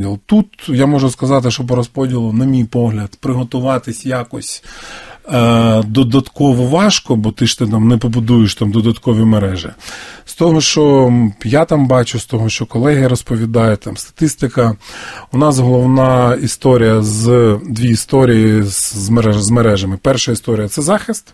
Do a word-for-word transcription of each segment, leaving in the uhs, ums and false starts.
розподіл. Тут я можу сказати, що по розподілу, на мій погляд, приготуватись якось е, додатково важко, бо ти ж ти там не побудуєш там додаткові мережі. З того, що я там бачу, з того, що колеги розповідають, там статистика, у нас головна історія з дві історії з, мереж, з мережами. Перша історія – це захист,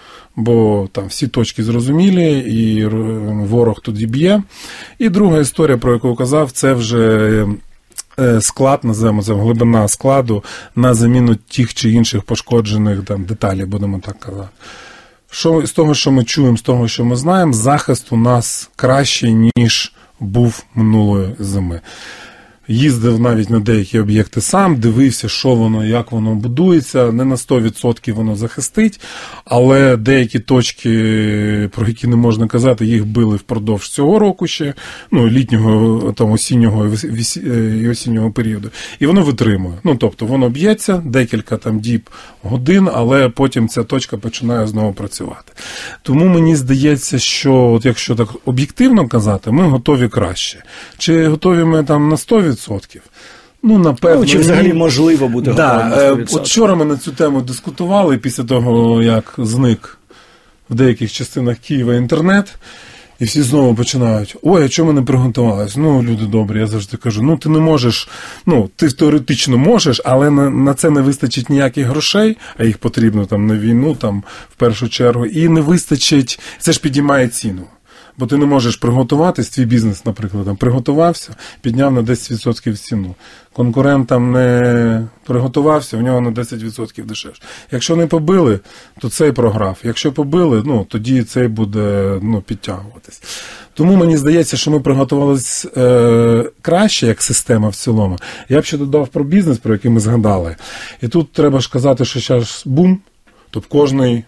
бо там всі точки зрозумілі, і ворог тоді б'є. І друга історія, про яку я казав, це вже склад, називаємо це глибина складу на заміну тих чи інших пошкоджених там деталей, будемо так казати. Що, з того, що ми чуємо, з того, що ми знаємо, захист у нас кращий, ніж був минулої зими. Їздив навіть на деякі об'єкти сам, дивився, що воно, як воно будується. Не на сто відсотків воно захистить, але деякі точки, про які не можна казати, їх били впродовж цього року ще, ну, літнього, там, осіннього і осіннього періоду. І воно витримує. Ну, тобто, воно б'ється декілька там діб, годин, але потім ця точка починає знову працювати. Тому мені здається, що, от якщо так об'єктивно казати, ми готові краще. Чи готові ми там на сто відсотків? Ну, напевно. Ну, чи взагалі можливо бути да, готовим на сто відсотків? От вчора ми на цю тему дискутували після того, як зник в деяких частинах Києва інтернет, і всі знову починають: ой, а чому ми не приготувалися? Ну, люди добрі, я завжди кажу, ну, ти не можеш, ну, ти теоретично можеш, але на, на це не вистачить ніяких грошей, а їх потрібно там на війну, там, в першу чергу, і не вистачить, це ж підіймає ціну. Бо ти не можеш приготуватись, твій бізнес, наприклад, там, приготувався, підняв на десять відсотків ціну. Конкурент там не приготувався, в нього на десять відсотків дешевше. Якщо не побили, то цей програв. Якщо побили, ну, тоді цей буде, ну, підтягуватись. Тому мені здається, що ми приготувалися е, краще, як система в цілому. Я б ще додав про бізнес, про який ми згадали. І тут треба ж казати, що зараз бум, тобто кожний,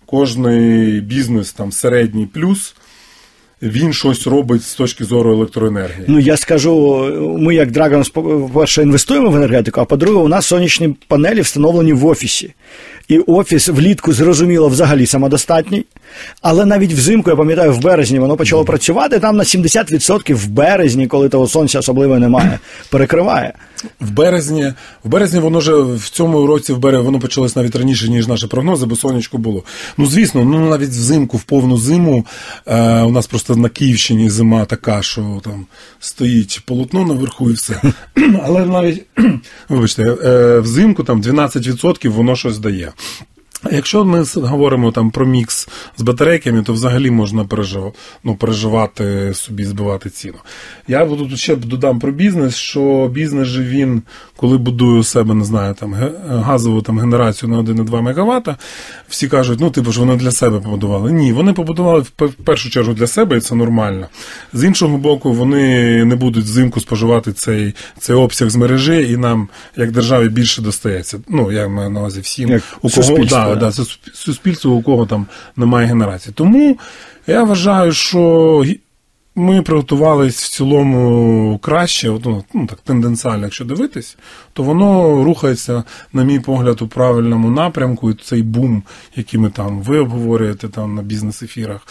кожний бізнес, там, середній плюс, він щось робить з точки зору електроенергії. Ну, я скажу, ми як Драгонс, по-перше, інвестуємо в енергетику, а по-друге, у нас сонячні панелі встановлені в офісі. І офіс влітку, зрозуміло, взагалі самодостатній, але навіть взимку, я пам'ятаю, в березні воно почало працювати, там на сімдесят відсотків в березні, коли того сонця особливо немає, перекриває. В березні, в березні воно вже в цьому році в березні воно почалось навіть раніше, ніж наші прогнози, бо сонечко було. Ну, звісно, ну навіть взимку, в повну зиму, е, у нас просто на Київщині зима така, що там стоїть полотно наверху і все. Але навіть, вибачте, е, взимку там дванадцять відсотків воно щось дає. Якщо ми говоримо там про мікс з батарейками, то взагалі можна пережив... ну, переживати собі, збивати ціну. Я тут ще додам про бізнес, що бізнес же він, коли будує у себе, не знаю, там газову там генерацію на один цілих два мегаватта, всі кажуть, ну, типу ж вони для себе побудували. Ні, вони побудували в першу чергу для себе, і це нормально. З іншого боку, вони не будуть взимку споживати цей, цей обсяг з мережі, і нам, як державі, більше достається. Ну, я маю на увазі всім, як у кого, да, да, це суспільство, у кого там немає генерації. Тому я вважаю, що ми приготувалися в цілому краще, ну, так, тенденціально, якщо дивитись, то воно рухається, на мій погляд, у правильному напрямку, і цей бум, який ми там, ви обговорюєте там на бізнес-ефірах,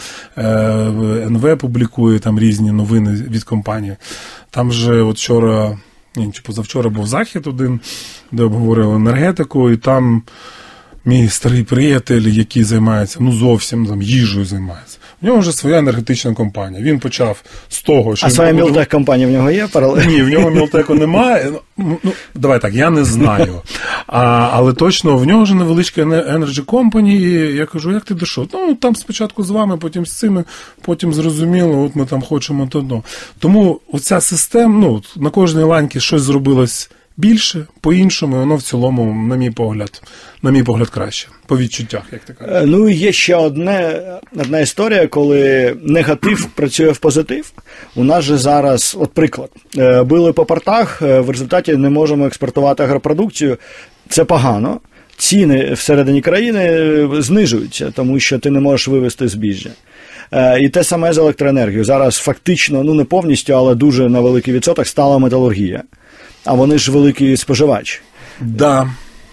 ен ве публікує там різні новини від компанії. Там же от вчора, ні, чи позавчора був захід один, де обговорювали енергетику, і там мій старий приятель, який займається, ну зовсім там їжею займається. В нього вже своя енергетична компанія. Він почав з того, що... А своя побудов... мілтек-компанія в нього є паралельно? Ні, в нього мілтеку немає. Ну, давай так, я не знаю. А, але точно, в нього вже невеличка Energy Company, і я кажу, як ти дійшов? Ну, там спочатку з вами, потім з цими, потім зрозуміло, от ми там хочемо то. Тому оця система, ну, на кожній ланці щось зробилось більше, по-іншому, воно в цілому, на мій погляд, на мій погляд, краще. По відчуттях, як ти кажеш. Ну, і є ще одне, одна історія, коли негатив працює в позитив. У нас же зараз, от приклад, били по портах, в результаті не можемо експортувати агропродукцію. Це погано. Ціни всередині країни знижуються, тому що ти не можеш вивезти збіжжя. І те саме з електроенергією. Зараз фактично, ну не повністю, але дуже на великий відсоток стала металургія. А вони ж великий споживач. Да.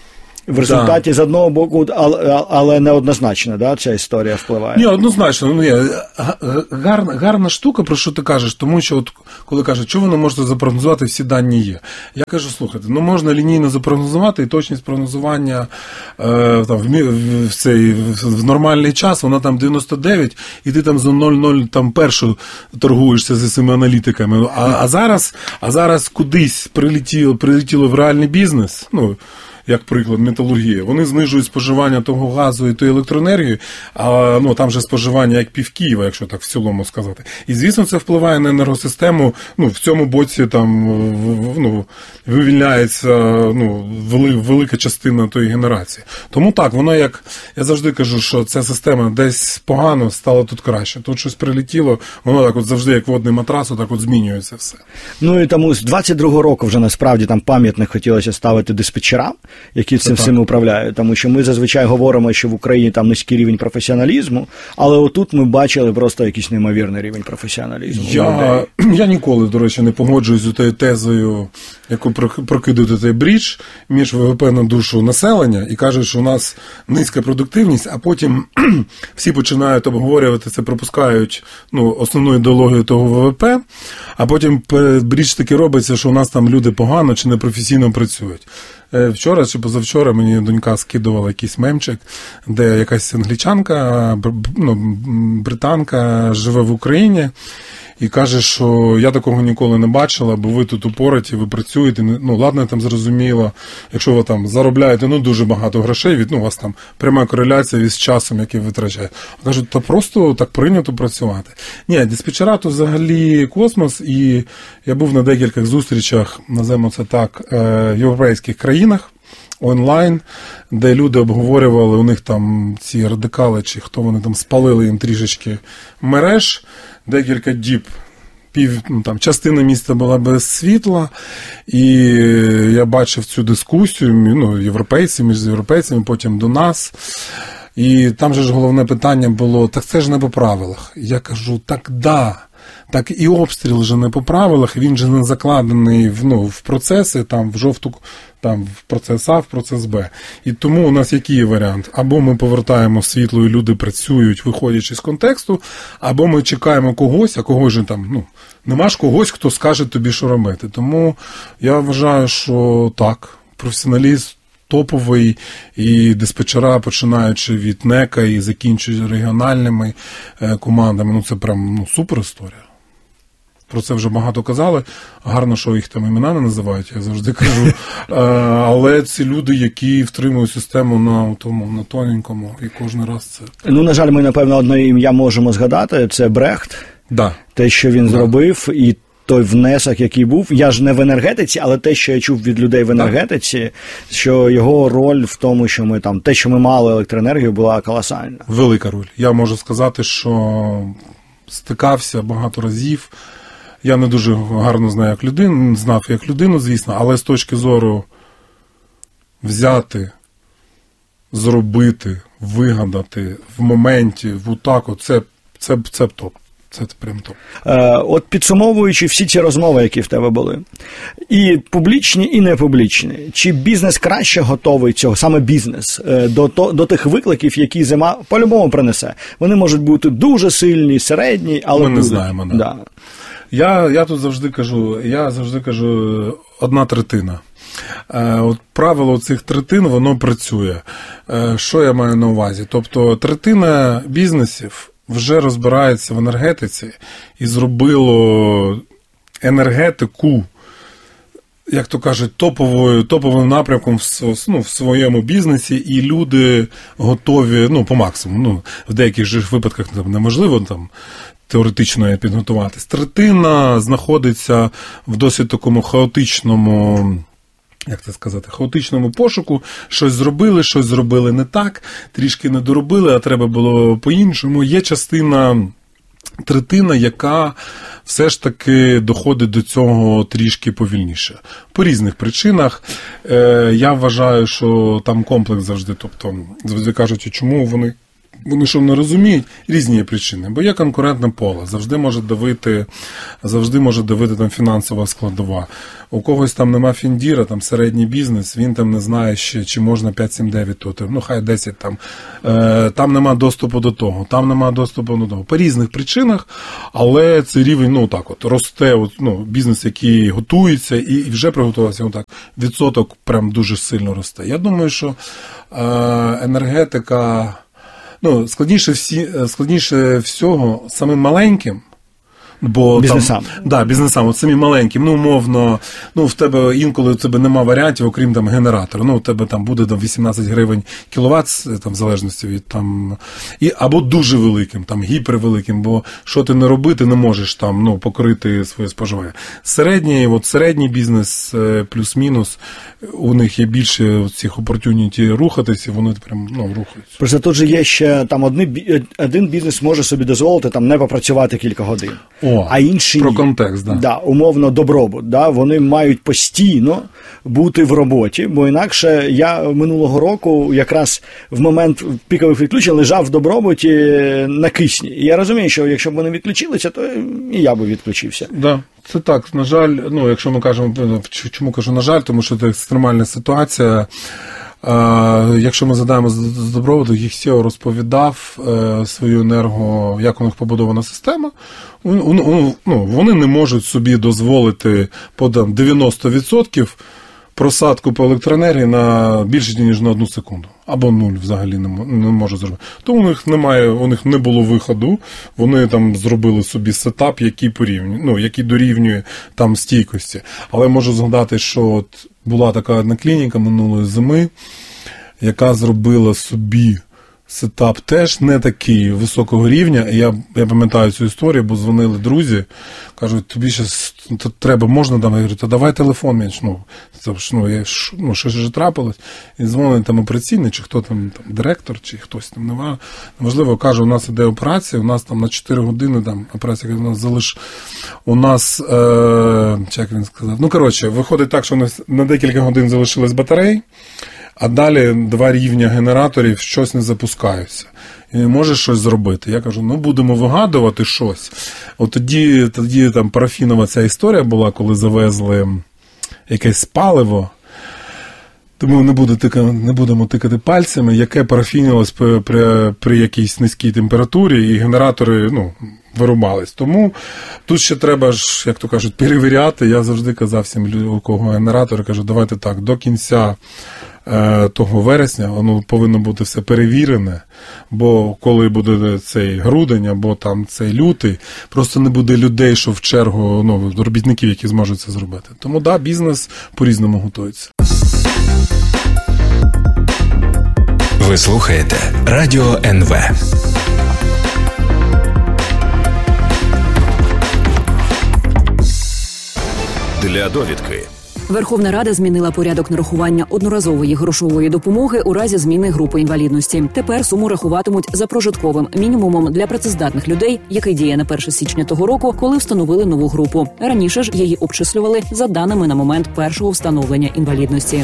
В результаті, да. з одного боку, але, але неоднозначно, да, ця історія впливає. Ні, однозначно. Ну, є. Гарна, гарна штука, про що ти кажеш, тому що от, коли кажуть, що ви не можете запрогнозувати, всі дані є. Я кажу, слухайте, ну можна лінійно запрогнозувати, і точність прогнозування е, там, в, в, цей, в нормальний час, вона там дев'яносто дев'ять, і ти там за нуль цілих нуль там першу торгуєшся зі цими аналітиками. А, а, зараз, а зараз кудись прилетіло, прилетіло в реальний бізнес, ну, як приклад, металургія, вони знижують споживання того газу і тої електроенергії, а ну, там же споживання як пів Києва, якщо так в цілому сказати. І, звісно, це впливає на енергосистему, ну, в цьому боці там, ну, вивільняється, ну, велика частина тої генерації. Тому так, воно як, я завжди кажу, що ця система десь погано, стало тут краще. Тут щось прилетіло, воно так от завжди, як водний матрас, так от змінюється все. Ну, і тому з двадцять другого року вже насправді там пам'ятник хотілося ставити диспетчерам, які цим всім управляють, тому що ми зазвичай говоримо, що в Україні там низький рівень професіоналізму, але отут ми бачили просто якийсь неймовірний рівень професіоналізму. Я, я ніколи, до речі, не погоджуюсь з тією тезою, яку прокидує цей брідж між ВВП на душу населення і кажуть, що у нас низька продуктивність, а потім всі починають обговорювати це, пропускають ну, основну ідеологію того ВВП, а потім брідж таки робиться, що у нас там люди погано чи непрофесійно працюють. Вчора чи позавчора мені донька скидувала якийсь мемчик, де якась англічанка, ну, британка живе в Україні і каже, що я такого ніколи не бачила, бо ви тут упораті, ви працюєте, ну, ладно, я там зрозуміла, якщо ви там заробляєте, ну, дуже багато грошей, від, ну, у вас там пряма кореляція із часом, який ви витрачаєте. Кажуть, та просто так прийнято працювати. Ні, диспетчера то взагалі космос, і я був на декількох зустрічах, називаємо це так, в європейських країнах, онлайн, де люди обговорювали, у них там ці радикали, чи хто вони там спалили їм трішечки мереж, декілька діб, пів, ну, там, частина міста була без світла, і я бачив цю дискусію, ну, європейці, між європейцями, потім до нас, і там же ж головне питання було, так це ж не по правилах. Я кажу, так да, так і обстріл же не по правилах, він же не закладений в, ну, в процеси, там, в жовту, там, в процес А, в процес Б. І тому у нас який є варіант? Або ми повертаємо світло, і люди працюють, виходячи з контексту, або ми чекаємо когось, а когось же там, ну, нема ж когось, хто скаже тобі, що робити. Тому я вважаю, що так, професіоналізм топовий, і диспетчера, починаючи від НЕКа і закінчуючи регіональними командами, ну це прям ну, супер історія. Про це вже багато казали. Гарно, що їх там імена не називають, я завжди кажу. Але ці люди, які втримують систему на тому, на тоненькому, і кожен раз це... Ну, на жаль, ми, напевно, одне ім'я можемо згадати, це Брехт. Да. Те, що він да. зробив, і той внесок, який був, я ж не в енергетиці, але те, що я чув від людей в енергетиці, так. що його роль в тому, що ми там, те, що ми мали електроенергію, була колосальна. Велика роль. Я можу сказати, що стикався багато разів. Я не дуже гарно знаю як людину, знав як людину, звісно, але з точки зору взяти, зробити, вигадати в моменті, в утаку, це, це, це топ. Це прям топ. Е, от підсумовуючи всі ці розмови, які в тебе були, і публічні, і не публічні, чи бізнес краще готовий цього, саме бізнес, до, до, до тих викликів, які зима по-любому принесе? Вони можуть бути дуже сильні, середні, але... Ми не будуть. Знаємо, да. Да. Я, я тут завжди кажу, я завжди кажу, одна третина. Е, от правило цих третин, воно працює. Е, що я маю на увазі? Тобто третина бізнесів вже розбирається в енергетиці і зробило енергетику, як то кажуть, топовою, топовим напрямком в, ну, в своєму бізнесі, і люди готові, ну, по максимуму, ну, в деяких же випадках там, неможливо там теоретично підготуватись. Третина знаходиться в досить такому хаотичному, як це сказати, хаотичному пошуку, щось зробили, щось зробили не так, трішки не доробили, а треба було по-іншому. Є частина, третина, яка все ж таки доходить до цього трішки повільніше. По різних причинах. Е, я вважаю, що там комплекс завжди, тобто, завжди кажуть, чому вони Вони що не розуміють, різні є причини, бо є конкурентне поле, завжди може давити, завжди може давити там фінансова складова. У когось там нема фіндіра, там середній бізнес, він там не знає ще, чи можна п'ять сім дев'ять тут, ну хай десять там, е, там нема доступу до того, там нема доступу до того. По різних причинах, але цей рівень, ну так от, росте, от, ну, бізнес, який готується і, і вже приготувався, ну так, відсоток прям дуже сильно росте. Я думаю, що е, енергетика, ну, складніше, всі, складніше всього самим маленьким, бо бізнесам. Там, да, бізнесам, от самі маленькі, ну, умовно, ну, в тебе інколи в тебе нема варіантів, окрім там генератора. Ну, у тебе там буде там вісімнадцять гривень кіловат, там, в залежності від там, і, або дуже великим, там, гіпервеликим, бо що ти не робити, не можеш там, ну, покрити своє споживання. Середній, от середній бізнес, плюс-мінус, у них є більше цих опортюніті рухатися, вони прям, ну, рухаються. Просто тут же є ще там одні, один бізнес може собі дозволити там не попрацювати кілька годин. О, а інші про контекст, да. Да, умовно добробут, да, вони мають постійно бути в роботі, бо інакше я минулого року якраз в момент пікових відключень лежав в добробуті на кисні. І я розумію, що якщо б вони відключилися, то і я би відключився. Да. Це так, на жаль, ну, якщо ми кажемо, чому кажу на жаль, тому що це екстремальна ситуація. Якщо ми задаємо з доброводу, їх сео розповідав свою енерго, як у них побудована система, ну, вони не можуть собі дозволити по дев'яносто відсотків просадку по електроенергії на більше, ніж на одну секунду. Або нуль взагалі не, не може зробити. Тому у них немає, у них не було виходу, вони там зробили собі сетап, який порівнює, ну, який дорівнює там стійкості. Але можу згадати, що от була така одна клініка минулої зими, яка зробила собі сетап теж не такий високого рівня. І я, я пам'ятаю цю історію, бо дзвонили друзі, кажуть, тобі зараз треба, можна там? Я говорю, та давай телефон менш, ну, це ж, ну, я, ну, щось вже трапилось. І дзвонили там операційний, чи хто там, там, директор, чи хтось там, немає. Можливо, каже, у нас іде операція, у нас там на чотири години там операція, у нас залиш, у нас, е, як він сказав, ну, коротше, виходить так, що у нас на декілька годин залишились батареї, а далі два рівня генераторів щось не запускаються. І не можеш щось зробити. Я кажу, ну будемо вигадувати щось. От тоді, тоді там парафінова ця історія була, коли завезли якесь паливо. Тому не, буду тика, не будемо тикати пальцями, яке парафінилось при, при, при якійсь низькій температурі, і генератори, ну, вирубались. Тому тут ще треба ж, як то кажуть, перевіряти. Я завжди казав всім, у кого генератори, кажу, давайте так, до кінця того вересня воно повинно бути все перевірене, бо коли буде цей грудень або там цей лютий, просто не буде людей, що в чергу, ну, робітників, які зможуть це зробити. Тому, да, бізнес по-різному готується. Ви слухаєте Радіо ен ве. Для довідки. Верховна Рада змінила порядок нарахування одноразової грошової допомоги у разі зміни групи інвалідності. Тепер суму рахуватимуть за прожитковим мінімумом для працездатних людей, який діє на перше січня того року, коли встановили нову групу. Раніше ж її обчислювали за даними на момент першого встановлення інвалідності.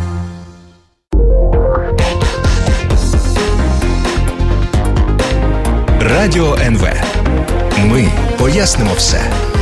Радіо ен ве. Ми пояснимо все.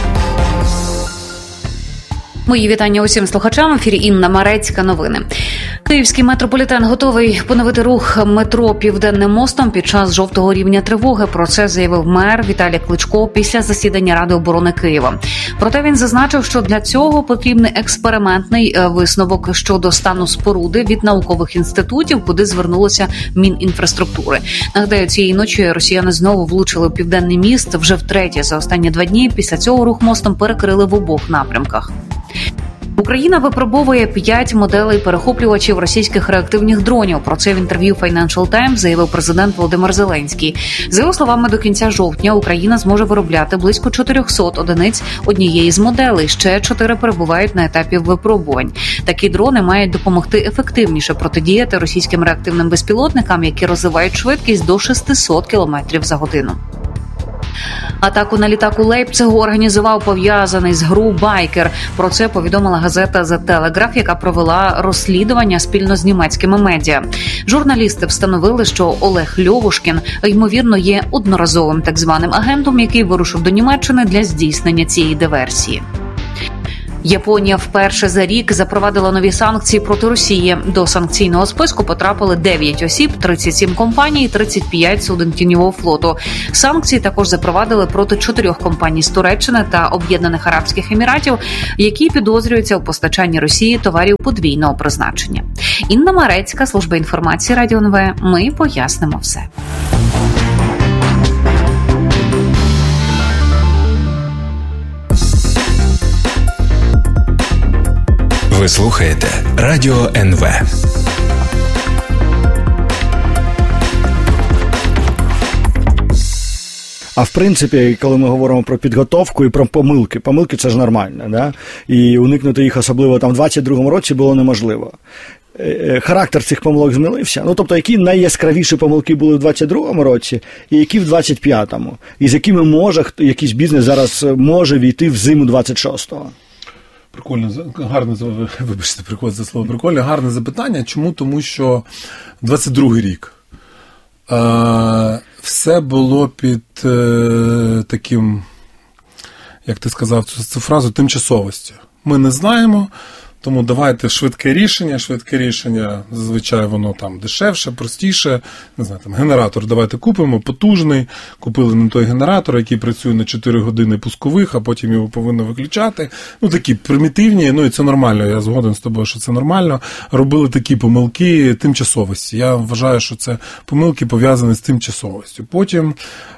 Мої вітання усім слухачам. В ефірі Інна Марецька. Новини. Київський метрополітен готовий поновити рух метро Південним мостом під час жовтого рівня тривоги. Про це заявив мер Віталій Кличко після засідання Ради оборони Києва. Проте він зазначив, що для цього потрібний експериментний висновок щодо стану споруди від наукових інститутів, куди звернулося Мінінфраструктури. Нагадаю, цієї ночі росіяни знову влучили у Південний міст вже втретє за останні два дні. Після цього рух мостом перекрили в обох напрямках. Україна випробовує п'ять моделей перехоплювачів російських реактивних дронів. Про це в інтерв'ю Financial Times заявив президент Володимир Зеленський. За його словами, до кінця жовтня Україна зможе виробляти близько чотириста одиниць однієї з моделей. Ще чотири перебувають на етапі випробувань. Такі дрони мають допомогти ефективніше протидіяти російським реактивним безпілотникам, які розвивають швидкість до шістсот кілометрів за годину. Атаку на літак у Лейпцигу організував пов'язаний з ГРУ байкер. Про це повідомила газета «The Telegraph», яка провела розслідування спільно з німецькими медіа. Журналісти встановили, що Олег Льовушкін, ймовірно, є одноразовим так званим агентом, який вирушив до Німеччини для здійснення цієї диверсії. Японія вперше за рік запровадила нові санкції проти Росії. До санкційного списку потрапили дев'ять осіб, тридцять сім компаній і тридцять п'ять суден тіньового флоту. Санкції також запровадили проти чотирьох компаній з Туреччини та Об'єднаних Арабських Еміратів, які підозрюються у постачанні Росії товарів подвійного призначення. Інна Марецька, служба інформації Радіо ен ве. Ми пояснимо все. Ви слухаєте Радіо ен ве. А в принципі, коли ми говоримо про підготовку і про помилки, помилки – це ж нормально, да? І уникнути їх особливо там в двадцять другому році було неможливо. Характер цих помилок змінився. Ну, тобто, які найяскравіші помилки були в двадцять другому році і які в двадцять п'ятому? І з якими може якийсь бізнес зараз може війти в зиму двадцять шостого? Прикольно, гарне, вибачте, прикольне за слово, прикольне, гарне запитання. Чому? Тому що двадцять другий рік е, все було під е, таким, як ти сказав цю, цю фразу, тимчасовості. Ми не знаємо, тому давайте швидке рішення, швидке рішення, зазвичай воно там дешевше, простіше, не знаю, там генератор давайте купимо, потужний, купили не той генератор, який працює на чотири години пускових, а потім його повинно виключати. Ну, такі примітивні, ну і це нормально, я згоден з тобою, що це нормально. Робили такі помилки тимчасовості. Я вважаю, що це помилки пов'язані з тимчасовістю. Потім,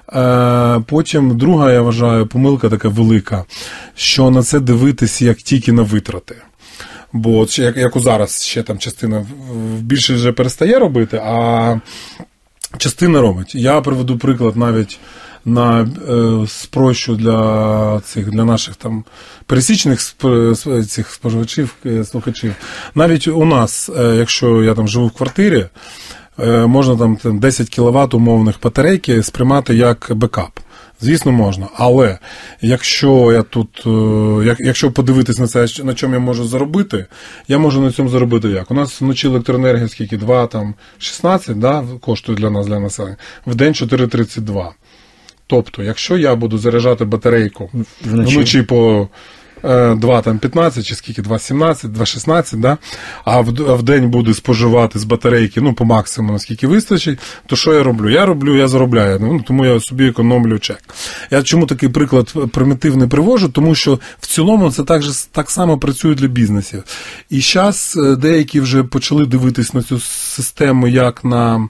е, потім друга, я вважаю, помилка така велика, що на це дивитися як тільки на витрати. Бо от як, як у зараз ще там частина більше вже перестає робити, а частина робить. Я приведу приклад навіть на е, спрощу для цих для наших там пересічних цих споживачів, слухачів. Навіть у нас, е, якщо я там живу в квартирі, е, можна там, там десять кіловат умовних батарейки сприймати як бекап. Звісно, можна, але якщо я тут, як, якщо подивитись на це, на чому я можу заробити, я можу на цьому заробити як? У нас вночі електроенергія скільки? два шістнадцять, да, коштує для нас, для населення, в день чотири тридцять два. Тобто, якщо я буду заряджати батарейку вночі, вночі по два п'ятнадцять, чи скільки, два сімнадцять, два шістнадцять, да? А в, а в день буду споживати з батарейки, ну, по максимуму, наскільки вистачить, то що я роблю? Я роблю, я заробляю, ну, тому я собі економлю чек. Я чому такий приклад примітивний привожу? Тому що в цілому це так, же, так само працює для бізнесів. І зараз деякі вже почали дивитись на цю систему як на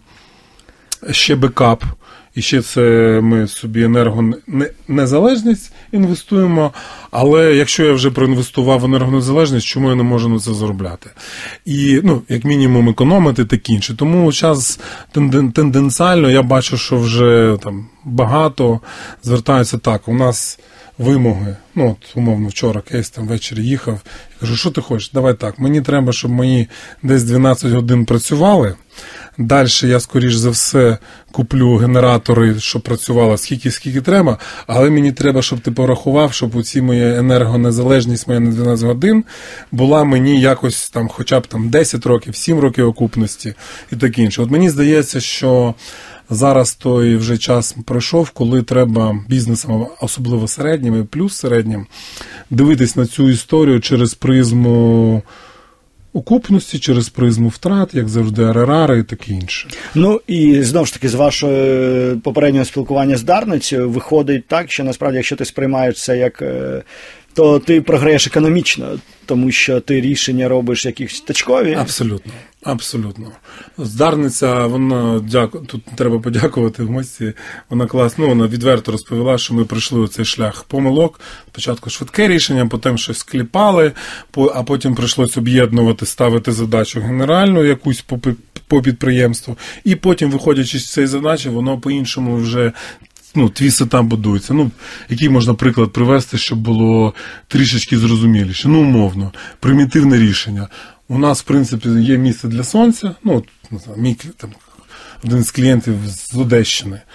ще бекап, і ще це ми собі енергонезалежність інвестуємо, але якщо я вже проінвестував в енергонезалежність, чому я не можу на це заробляти? І, ну, як мінімум, економити та інше. Тому зараз тенденціально я бачу, що вже там багато звертаються так, у нас вимоги, ну, от, умовно, вчора кейс там ввечері їхав, я кажу, що ти хочеш? Давай так, мені треба, щоб мої десь дванадцять годин працювали, далі я, скоріш за все, куплю генератори, щоб працювало скільки, скільки треба, але мені треба, щоб ти порахував, щоб оці моя енергонезалежність моя на дванадцять годин була мені якось там хоча б там десять років, сім років окупності і таке інше. От мені здається, що зараз той вже час пройшов, коли треба бізнесам, особливо середнім і плюс середнім, дивитись на цю історію через призму окупності, через призму втрат, як завжди, ар-ар-ари і таке інше. Ну, і знову ж таки, з вашого попереднього спілкування з Дарницею виходить так, що насправді, якщо ти сприймаєш це як, то ти програєш економічно, тому що ти рішення робиш якісь точкові. Абсолютно. Абсолютно. Дарниця, вона, дяку... тут треба подякувати в гості, вона класно, ну, вона відверто розповіла, що ми пройшли у цей шлях помилок. Спочатку швидке рішення, потім щось кліпали, а потім прийшлось об'єднувати, ставити задачу генеральну якусь по, по підприємству, і потім, виходячи з цієї задачі, воно по-іншому вже, ну, твій сетап будується. Ну, який можна приклад привести, щоб було трішечки зрозуміліше? Ну, умовно, примітивне рішення. У нас, в принципі, є місце для сонця. Ну, от, мій, там, один з клієнтів з Одещини.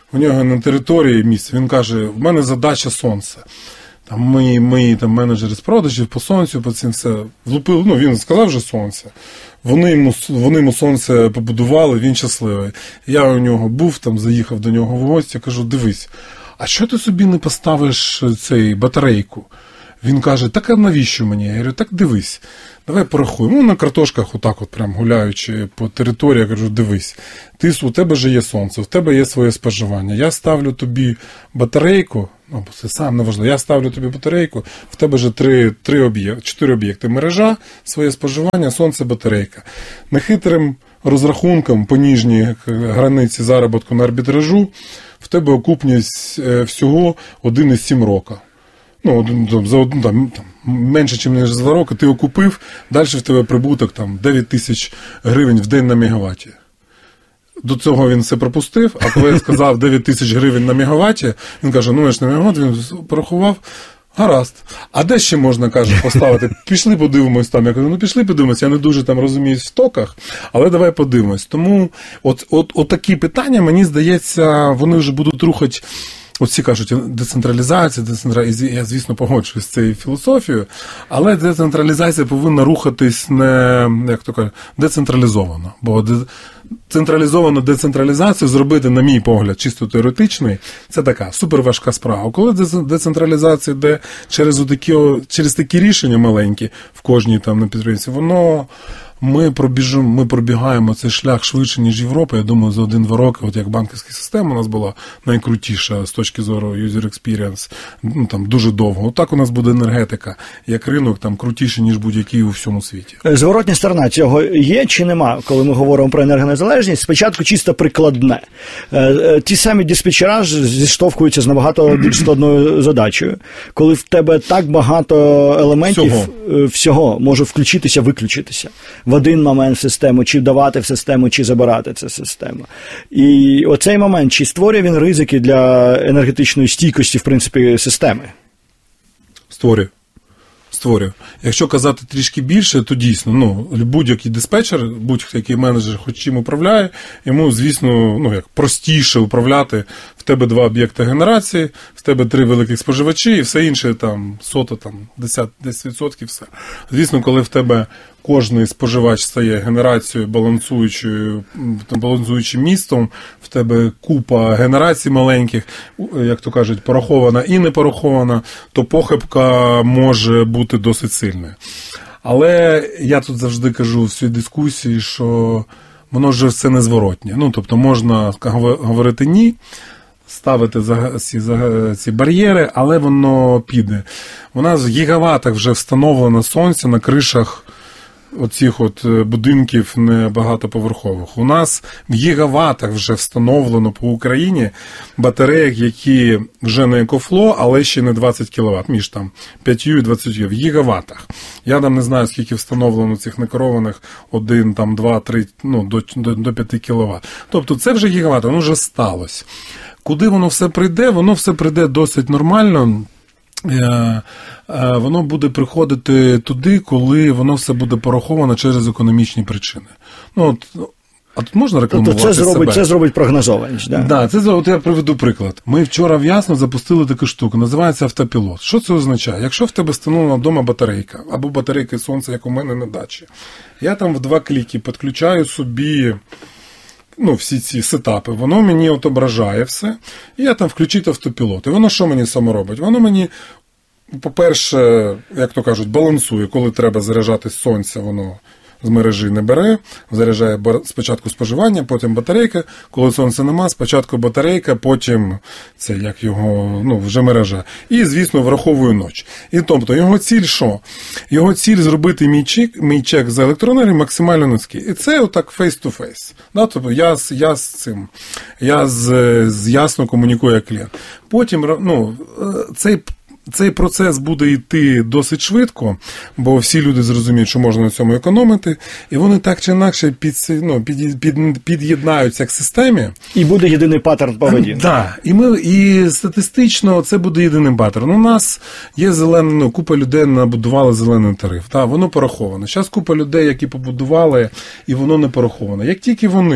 у нього на території місце, він каже, в мене задача сонце. Там ми, ми там, менеджери з продажів по сонцю, по цим все влупили, ну він сказав вже сонце. Вони йому, вони йому сонце побудували, він щасливий. Я у нього був, там заїхав до нього в гості, кажу, дивись, а що ти собі не поставиш цей батарейку? Він каже, так а навіщо мені? Я говорю, так дивись, давай порахуємо. Ну, на картошках отак от прям гуляючи по території, я кажу, дивись, ти, у тебе же є сонце, в тебе є своє споживання. Я ставлю тобі батарейку, ну, це сам не важливо, я ставлю тобі батарейку, в тебе же три, три об'єкти, чотири об'єкти. Мережа, своє споживання, сонце, батарейка. Нехитрим розрахунком по ніжній границі заробітку на арбітражу в тебе окупність всього один цілих сім року. Ну, за одну, там, менше, ніж за два роки, ти окупив, далі в тебе прибуток там, дев'ять тисяч гривень в день на мегаватті. До цього він все пропустив, а коли я сказав дев'ять тисяч гривень на мегаватті, він каже, ну я ж на мегаватті, він порахував, гаразд. А де ще можна, каже, поставити? Пішли подивимось там. Я кажу, ну пішли подивимось, я не дуже там розуміюсь в токах, але давай подивимось. Тому от, от, от такі питання, мені здається, вони вже будуть рухати. От всі кажуть, децентралізація, децентралізація, я, звісно, погоджуюсь з цією філософією, але децентралізація повинна рухатись не, як то кажуть, децентралізовано. Бо централізовану децентралізацію зробити, на мій погляд, чисто теоретичний, це така суперважка справа. Коли децентралізація йде через такі, через такі рішення маленькі в кожній там на підприємстві, воно... Ми пробіжимо, ми пробігаємо цей шлях швидше, ніж Європа. Я думаю, за один-два роки, от як банківська система у нас була найкрутіша з точки зору user experience, ну, там, дуже довго. Отак у нас буде енергетика, як ринок, там, крутіше, ніж будь-який у всьому світі. Зворотня сторона цього є чи нема, коли ми говоримо про енергонезалежність? Спочатку чисто прикладне. Ті самі диспетчера зіштовхуються з набагато більш складною задачею. Коли в тебе так багато елементів всього, всього може включитися, виключитися. В один момент в систему, чи давати в систему, чи забирати цю систему. І оцей момент, чи створює він ризики для енергетичної стійкості, в принципі, системи? Створює. Створює. Якщо казати трішки більше, то дійсно, ну, будь-який диспетчер, будь-який менеджер хоч чим управляє, йому, звісно, ну, як простіше управляти. В тебе два об'єкти генерації, в тебе три великих споживачі, і все інше, там, сота, там, десять відсотків, все. Звісно, коли в тебе кожний споживач стає генерацією, балансуючою, балансуючим містом, в тебе купа генерацій маленьких, як то кажуть, порахована і не порахована, то похибка може бути досить сильною. Але я тут завжди кажу в цій дискусії, що воно ж все незворотнє. Ну, тобто можна говорити ні, ставити ці, ці бар'єри, але воно піде. У нас в гігаватах вже встановлено сонце на кришах оцих от будинків небагатоповерхових. У нас в гігаватах вже встановлено по Україні батареїк, які вже не екофло, але ще не двадцять кіловат, між там п'ять і двадцять в гігаватах. Я там не знаю, скільки встановлено цих некерованих, один, там, два, три, ну, до, до, до п'ять кіловат. Тобто це вже гігават, воно вже сталося. Куди воно все прийде? Воно все прийде досить нормально. Воно буде приходити туди, коли воно все буде пораховано через економічні причини. Ну, от, а тут можна рекламувати тобто це зробить, себе? Це зробить прогнозованість, так? Да? Так, це, от я приведу приклад. Ми вчора в Ясно запустили таку штуку, називається автопілот. Що це означає? Якщо в тебе встановлена вдома батарейка, або батарейка сонця, як у мене на дачі, я там в два кліки підключаю собі, ну, всі ці сетапи, воно мені отображає все, і я там включити автопілот. І воно що мені само робить? Воно мені, по-перше, як то кажуть, балансує, коли треба заряджати з сонця, воно з мережі не бере, заряджає спочатку споживання, потім батарейка, коли сонця нема, спочатку батарейка, потім це як його, ну, вже мережа. І, звісно, враховує ніч. І тобто, його ціль що? Його ціль зробити мій чек, мій чек за електроенергію максимально низький. І це отак face-to-face. Да? Тобто, я, я з цим, я з, з Ясно комунікую як клієнт. Потім, ну, цей Цей процес буде йти досить швидко, бо всі люди зрозуміють, що можна на цьому економити, і вони так чи інакше під, ну, під, під, під'єднаються к системі. І буде єдиний паттерн поведінки. Так, і, ми, і статистично це буде єдиним паттерном. У нас є зелена, ну, купа людей набудували зелений тариф, так, воно пораховано. Зараз купа людей, які побудували, і воно не пораховано. Як тільки вони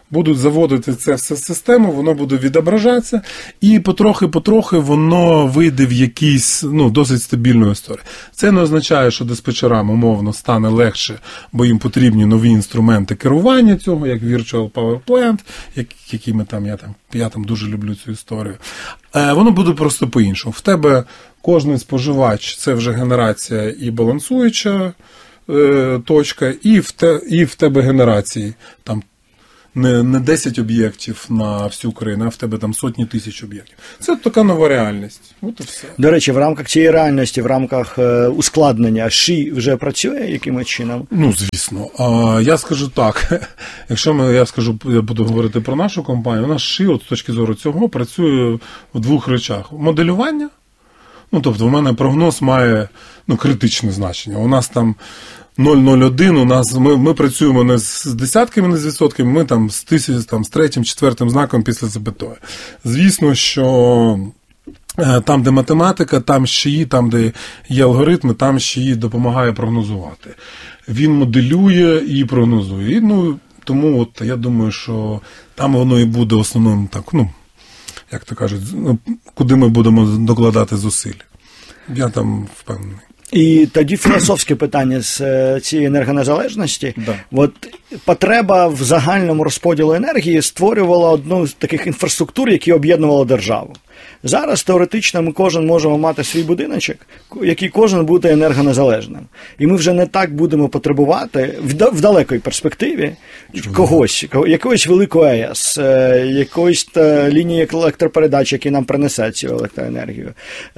будуть заводити це все в систему, воно буде відображатися, і потрохи-потрохи воно вийде в якийсь, ну, досить стабільну історію. Це не означає, що диспетчерам умовно стане легше, бо їм потрібні нові інструменти керування цього, як Virtual Power Plant, які ми там, я там, я там дуже люблю цю історію. Е, воно буде просто по-іншому. В тебе кожний споживач – це вже генерація і балансуюча е, точка, і в, те, і в тебе генерації, там, Не, не десять об'єктів на всю країну, а в тебе там сотні тисяч об'єктів. Це така нова реальність. От і все. До речі, в рамках цієї реальності, в рамках е, ускладнення, ШІ вже працює якимось чином? Ну, звісно. А, я скажу так, якщо ми, я скажу, я буду говорити про нашу компанію, у нас ШІ, от з точки зору цього, працює в двох речах. Моделювання, ну, тобто в мене прогноз має, ну, критичне значення. У нас там нуль цілих нуль один, у нас, ми, ми працюємо не з десятками, не з відсотками, ми там з тисяч, там, з третім, четвертим знаком після запятої. Звісно, що там, де математика, там ШІ, там, де є алгоритми, там ШІ допомагає прогнозувати. Він моделює і прогнозує. І, ну, тому от, я думаю, що там воно і буде основним, так, ну, як то кажуть, куди ми будемо докладати зусиль. Я там впевнений. І тоді філософське питання з цієї енергонезалежності. Да. От потреба в загальному розподілу енергії створювала одну з таких інфраструктур, які об'єднували державу. Зараз теоретично ми кожен можемо мати свій будиночок, який кожен буде енергонезалежним. І ми вже не так будемо потребувати в далекій перспективі когось, якоїсь великої АЕС, якоїсь лінії електропередач, які нам принесе цю електроенергію.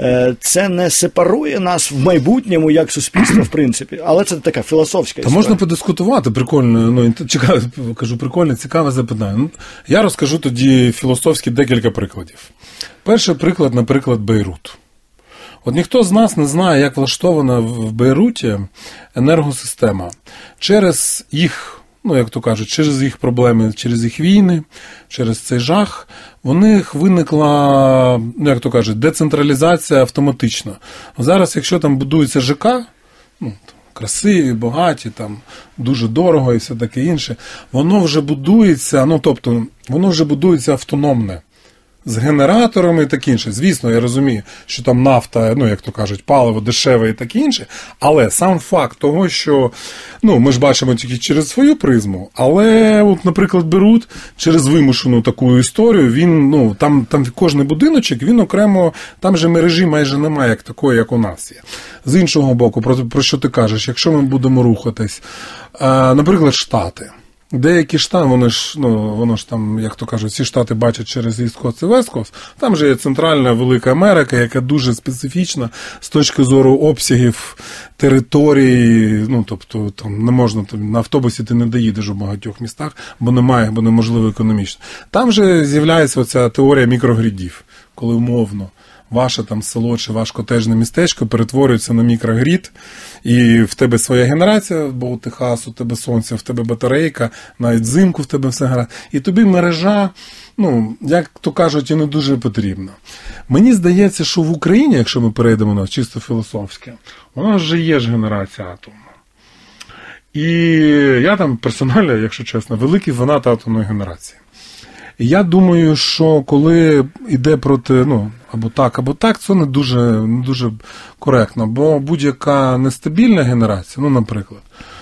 Це не сепарує нас в майбутньому як суспільство, в принципі. Але це така філософська історія. Та можна подискутувати, прикольно, ну, цікаво, кажу, прикольне, цікаве запитання. Я розкажу тоді філософськи декілька прикладів. Перший приклад, наприклад, Бейрут. От ніхто з нас не знає, як влаштована в Бейруті енергосистема. Через їх, ну, як то кажуть, через їх проблеми, через їх війни, через цей жах, у них виникла, ну, як то кажуть, децентралізація автоматично. Зараз, якщо там будується ЖК, ну, красиві, багаті, там, дуже дорого і все таке інше, воно вже будується, ну, тобто, воно вже будується автономне. З генераторами і таке інше. Звісно, я розумію, що там нафта, ну, як то кажуть, паливо дешеве і таке інше, але сам факт того, що, ну, ми ж бачимо тільки через свою призму, але, от, наприклад, Бейрут через вимушену таку історію, він, ну, там, там кожний будиночок, він окремо, там же мережі майже немає як такої, як у нас є. З іншого боку, про, про що ти кажеш, якщо ми будемо рухатись, а, наприклад, Штати. Деякі штати, вони ж, ну, воно ж там, як то кажуть, всі штати бачать через East Coast і West Coast. Там же є центральна велика Америка, яка дуже специфічна з точки зору обсягів території, ну, тобто, там не можна, там, на автобусі ти не доїдеш у багатьох містах, бо немає, бо неможливо економічно. Там же з'являється оця теорія мікрогрідів, коли умовно ваше там село чи ваше котежне містечко перетворюється на мікрогрід, і в тебе своя генерація, бо у Техасу, у тебе сонце, в тебе батарейка, навіть взимку в тебе все гаразд. І тобі мережа, ну, як то кажуть, і не дуже потрібна. Мені здається, що в Україні, якщо ми перейдемо на чисто філософське, у нас вже є ж генерація атомна. І я там персонально, якщо чесно, великий фанат атомної генерації. І я думаю, що коли йде проти, ну, або так, або так, це не дуже, не дуже коректно, бо будь-яка нестабільна генерація, ну, наприклад,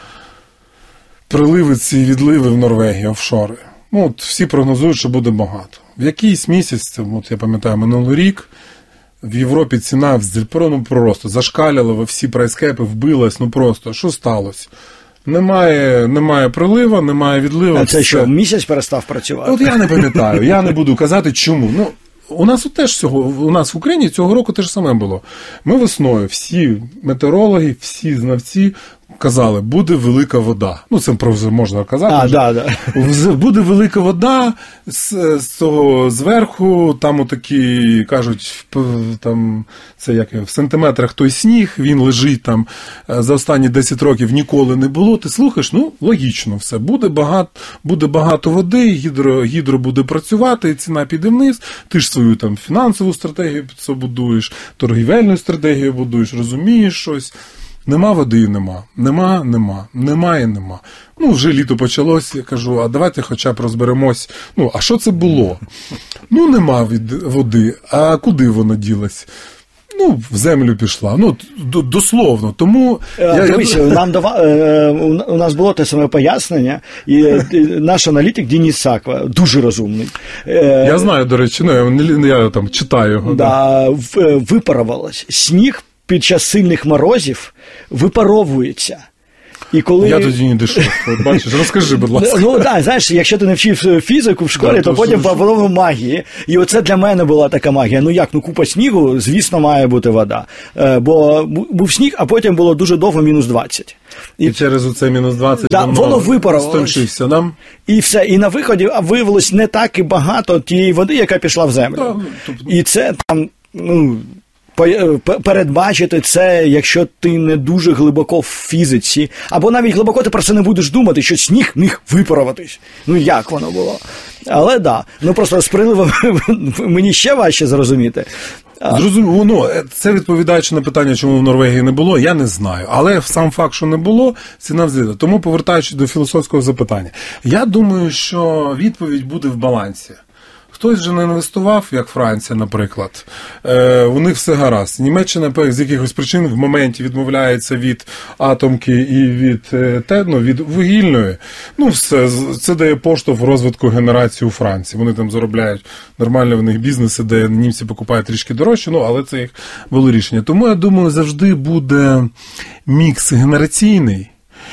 приливи ці відливи в Норвегії, офшори, ну, от всі прогнозують, що буде багато. В якийсь місяць, от я пам'ятаю, минулий рік, в Європі ціна ну, просто зашкалювала, всі прайскепи, вбилась, ну просто, що сталося? Немає, немає прилива, немає відлива. А це все. Що, місяць перестав працювати? От я не пам'ятаю, я не буду казати, чому. Ну, у нас теж цього, у нас в Україні цього року те ж саме було. Ми весною, всі метеорологи, всі знавці казали, буде велика вода. Ну, це можна казати. А, да, да. Буде велика вода, з, з цього зверху, там отакі, кажуть, там, це як в сантиметрах той сніг, він лежить там за останні десять років, ніколи не було. Ти слухаєш, ну, логічно все. Буде багато, буде багато води, гідро, гідро буде працювати, і ціна піде вниз. Ти ж свою там фінансову стратегію будуєш, торгівельну стратегію будуєш, розумієш щось. Нема води і нема. Нема, нема. Нема і нема. Ну, вже літо почалось, я кажу, а давайте хоча б розберемось. Ну, а що це було? Ну, нема від води. А куди воно ділось? Ну, в землю пішла. Ну, дословно. Тому... Я, Дивіться, я... нам дава... у нас було те саме пояснення, і наш аналітик Денис Саква, дуже розумний. Я знаю, до речі, ну, я, я там читаю його. Да, да. Випарувалось. Сніг під час сильних морозів випаровується. І коли... Я тоді не дійшов. От бачиш, розкажи, будь ласка. Ну, так, знаєш, якщо ти не вчив фізику в школі, да, то, то потім воно магії. І оце для мене була така магія. Ну як, ну купа снігу, звісно, має бути вода. Бо був сніг, а потім було дуже довго мінус двадцять. І, і через оце мінус двадцять да, воно випарувалося. Стончився нам. І все. І на виході виявилось не так і багато тієї води, яка пішла в землю. Да, тобто... І це там, ну... передбачити це, якщо ти не дуже глибоко в фізиці, або навіть глибоко ти про це не будеш думати, що сніг міг випаруватись. Ну, як воно було? Але да, ну просто з приливом мені ще важче зрозуміти. Зрозуміло, ну, це відповідаючи на питання, чому в Норвегії не було, я не знаю. Але сам факт, що не було, ціна взята. Тому, повертаючись до філософського запитання, я думаю, що відповідь буде в балансі. Хтось вже не інвестував, як Франція, наприклад, е, у них все гаразд. Німеччина з якихось причин в моменті відмовляється від атомки і від, е, ну, від вугільної. Ну, все, це дає поштовх розвитку генерації у Франції. Вони там заробляють нормальні в них бізнеси, де німці покупають трішки дорожче, ну, але це їх було рішення. Тому, я думаю, завжди буде мікс генераційний.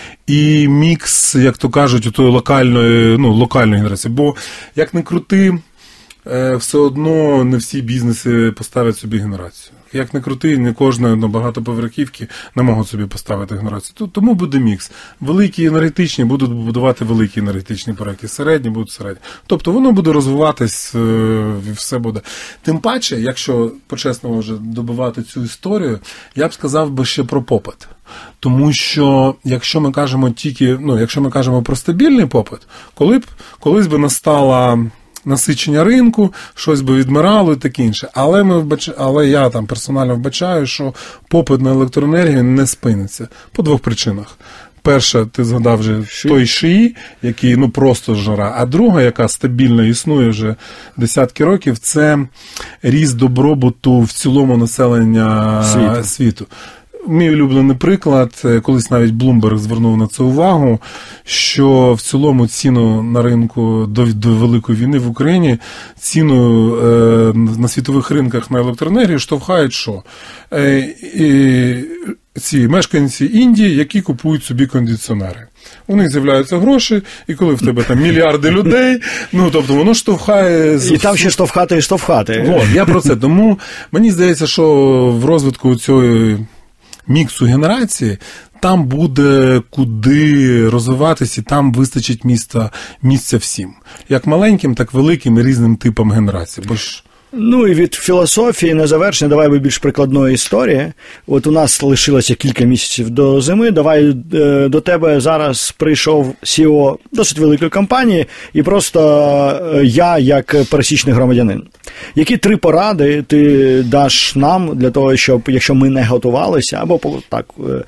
І мікс, як то кажуть, у тої локальної, ну, локальної генерації. Бо, як не крути, все одно не всі бізнеси поставлять собі генерацію. Як не крути, не кожна, ну, багатоповерхівки не можуть собі поставити генерацію. Тому буде мікс. Великі енергетичні будуть будувати великі енергетичні проекти, середні будуть середні. Тобто воно буде розвиватись, все буде. Тим паче, якщо по-чесному вже добивати цю історію, я б сказав би ще про попит. Тому що, якщо ми кажемо тільки, ну, якщо ми кажемо про стабільний попит, коли б, колись би настала насичення ринку, щось би відмирало і таке інше. Але, ми вбач... Але я там персонально вбачаю, що попит на електроенергію не спиниться. По двох причинах. Перша, ти згадав вже Ши. той шиї, який, ну, просто жара. А друга, яка стабільно існує вже десятки років, це ріст добробуту в цілому населення світу. світу. Мій улюблений приклад, колись навіть Bloomberg звернув на це увагу, що в цілому ціну на ринку до, до Великої війни в Україні, ціну е, на світових ринках на електроенергію штовхають що? Е, і, ці мешканці Індії, які купують собі кондиціонери. У них з'являються гроші, і коли в тебе там мільярди людей, ну, тобто воно штовхає... І там ще штовхати і штовхати. О, я про це. Тому мені здається, що в розвитку цієї міксу генерації, там буде куди розвиватися, і там вистачить місця, місця всім. Як маленьким, так великим і різним типам генерації. Бо ж... Ну і від філософії на завершення, давай би більш прикладної історії. От у нас лишилося кілька місяців до зими, давай е, до тебе зараз прийшов сі і о досить великої компанії, і просто е, я, як пересічний громадянин. Які три поради ти даш нам для того, щоб, якщо ми не готувалися, або так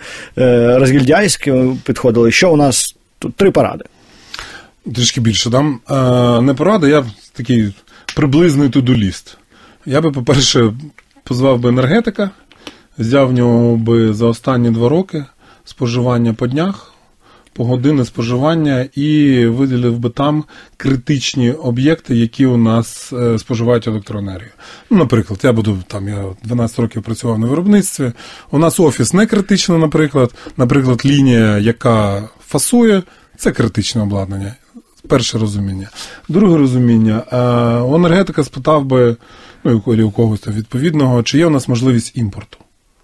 е, розгільдяйськи підходили, що у нас тут три поради? Трішки більше дам. Е, не поради, я такий приблизний to-do-ліст. Я би, по-перше, позвав би енергетика, взяв в нього би за останні два роки споживання по днях, по години споживання і виділив би там критичні об'єкти, які у нас е, споживають електроенергію. Ну, наприклад, я буду там, я дванадцять років працював на виробництві, у нас офіс не критичний, наприклад, наприклад, лінія, яка фасує, це критичне обладнання. Перше розуміння. Друге розуміння. У енергетика спитав би, ну, і у когось там відповідного, чи є у нас можливість імпорту.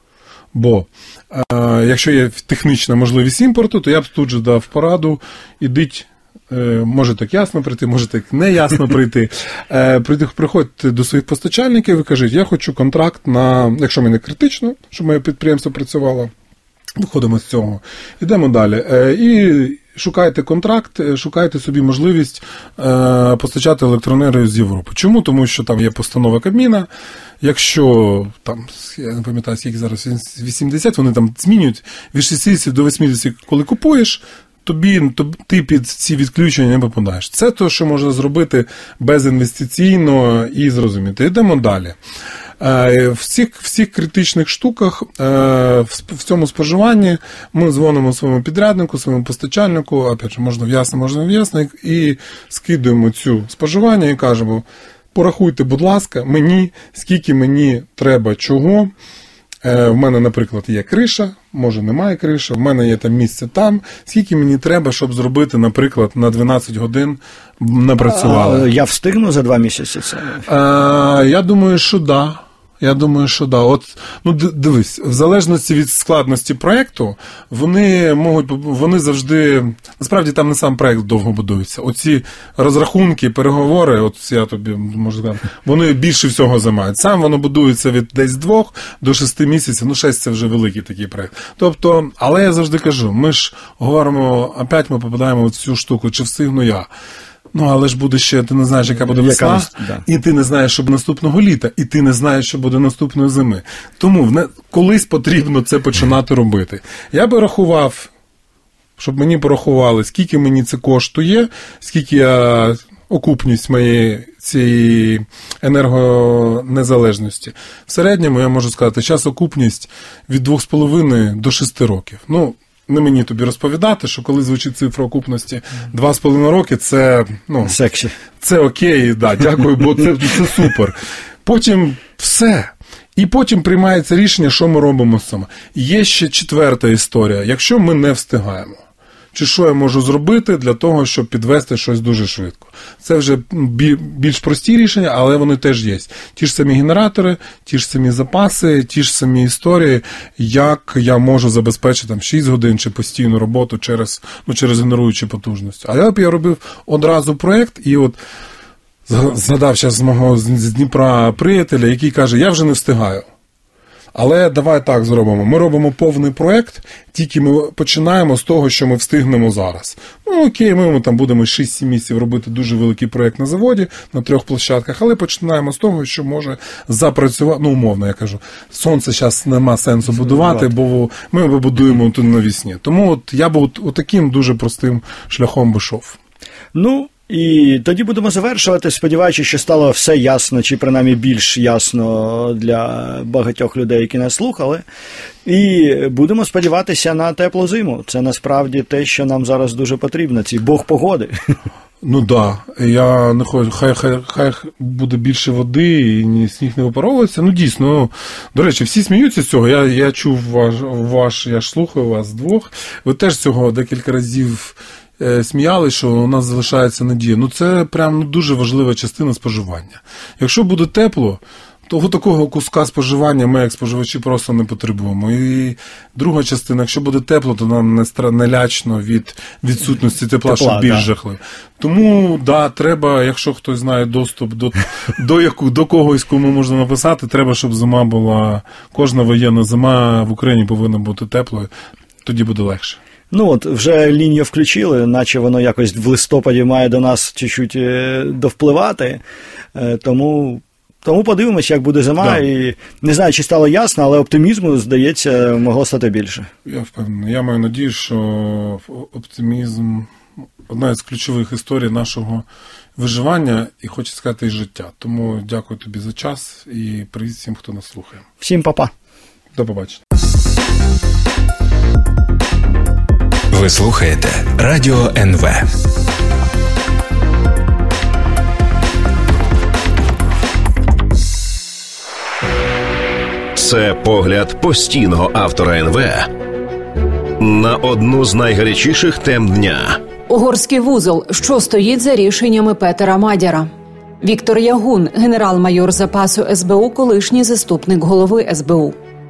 Бо, якщо є технічна можливість імпорту, то я б тут же дав пораду, ідіть, може так ясно прийти, може так не ясно прийти. Приходьте до своїх постачальників і кажіть, я хочу контракт на, якщо мені критично, щоб моє підприємство працювало, виходимо з цього. Йдемо далі. І шукайте контракт, шукайте собі можливість е, постачати електроенергію з Європи. Чому? Тому що там є постанова Кабміна. Якщо, там, я не пам'ятаю, скільки зараз, вісімдесят, вони там змінюють від шістдесят до вісімдесят, коли купуєш, тобі, то, ти під ці відключення не попадаєш. Це те, що можна зробити безінвестиційно і зрозуміти. Йдемо далі. В всіх, всіх критичних штуках, в цьому споживанні ми дзвонимо своєму підряднику, своєму постачальнику, опять же, можна в'ясно, можна в'ясно, і скидуємо цю споживання і кажемо, порахуйте, будь ласка, мені, скільки мені треба чого. В мене, наприклад, є криша, може немає криша, в мене є там місце там. Скільки мені треба, щоб зробити, наприклад, на дванадцять годин напрацювали? А, я встигну за два місяці це? А, я думаю, що так. Да. Я думаю, що да. От, ну, дивись, в залежності від складності проєкту, вони можуть, вони завжди, насправді там не сам проєкт довго будується. Оці розрахунки, переговори, от я тобі можу сказати, вони більше всього займають. Сам воно будується від десь двох до шести місяців, ну шесть це вже великий такий проєкт. Тобто, але я завжди кажу, ми ж говоримо, опять ми попадаємо в цю штуку, чи встигну я. Ну, але ж буде ще, ти не знаєш, яка буде весна, яка, да. І ти не знаєш, що буде наступного літа, і ти не знаєш, що буде наступної зими. Тому не, колись потрібно це починати робити. Я би рахував, щоб мені порахували, скільки мені це коштує, скільки я, окупність моєї цієї енергонезалежності. В середньому, я можу сказати, час окупність від двох з половиною до шести років. Ну, не мені тобі розповідати, що коли звучить цифра окупності два з половиною роки, це, ну, сексі. Це окей, да, дякую, бо це, це супер. Потім все. І потім приймається рішення, що ми робимо саме. Є ще четверта історія. Якщо ми не встигаємо, чи що я можу зробити для того, щоб підвести щось дуже швидко. Це вже більш прості рішення, але вони теж є. Ті ж самі генератори, ті ж самі запаси, ті ж самі історії, як я можу забезпечити там шість годин чи постійну роботу через, ну, через генеруючі потужності. А я б я робив одразу проєкт, і от згадав зараз з мого з Дніпра приятеля, який каже, я вже не встигаю. Але давай так зробимо. Ми робимо повний проєкт, тільки ми починаємо з того, що ми встигнемо зараз. Ну окей, ми, ми там будемо шість-сім місяців робити дуже великий проєкт на заводі, на трьох площадках, але починаємо з того, що може запрацювати, ну умовно я кажу, сонце зараз нема сенсу будувати, бо ми будуємо тут навісні. Тому от я б от, от таким дуже простим шляхом би йшов. Ну, і тоді будемо завершувати, сподіваючись, що стало все ясно, чи принаймні більш ясно для багатьох людей, які нас слухали. І будемо сподіватися на теплу зиму. Це насправді те, що нам зараз дуже потрібно, цей бог погоди. Ну так, да. Я не хочу, хай, хай, хай буде більше води і ні, сніг не випаровується. Ну дійсно, ну, до речі, всі сміються з цього. Я, я чув ваш, ваш, я ж слухаю вас двох. Ви теж цього декілька разів сміяли, що у нас залишається надія. Ну це прям ну, дуже важлива частина споживання. Якщо буде тепло, того такого куска споживання ми, як споживачі, просто не потребуємо. І друга частина, якщо буде тепло, то нам не, стра... не лячно від відсутності тепла, тепла що більш да. жахливо. Тому, да, треба, якщо хтось знає доступ до, до, яку, до когось, кому можна написати, треба, щоб зима була, кожна воєнна зима в Україні повинна бути теплою, тоді буде легше. Ну от, вже лінію включили, наче воно якось в листопаді має до нас чуть-чуть довпливати, тому, тому подивимось, як буде зима, да. І не знаю, чи стало ясно, але оптимізму, здається, могло стати більше. Я впевнений. Я маю надію, що оптимізм – одна з ключових історій нашого виживання і, хочу сказати, і життя. Тому дякую тобі за час і привіт всім, хто нас слухає. Всім па-па. До побачення. Ви слухаєте Радіо ен ве. Це погляд постійного автора ен ве на одну з найгарячіших тем дня. Угорський вузол. Що стоїть за рішеннями Петера Мадяра? Віктор Ягун, генерал-майор запасу ес бе у, колишній заступник голови ес бе у.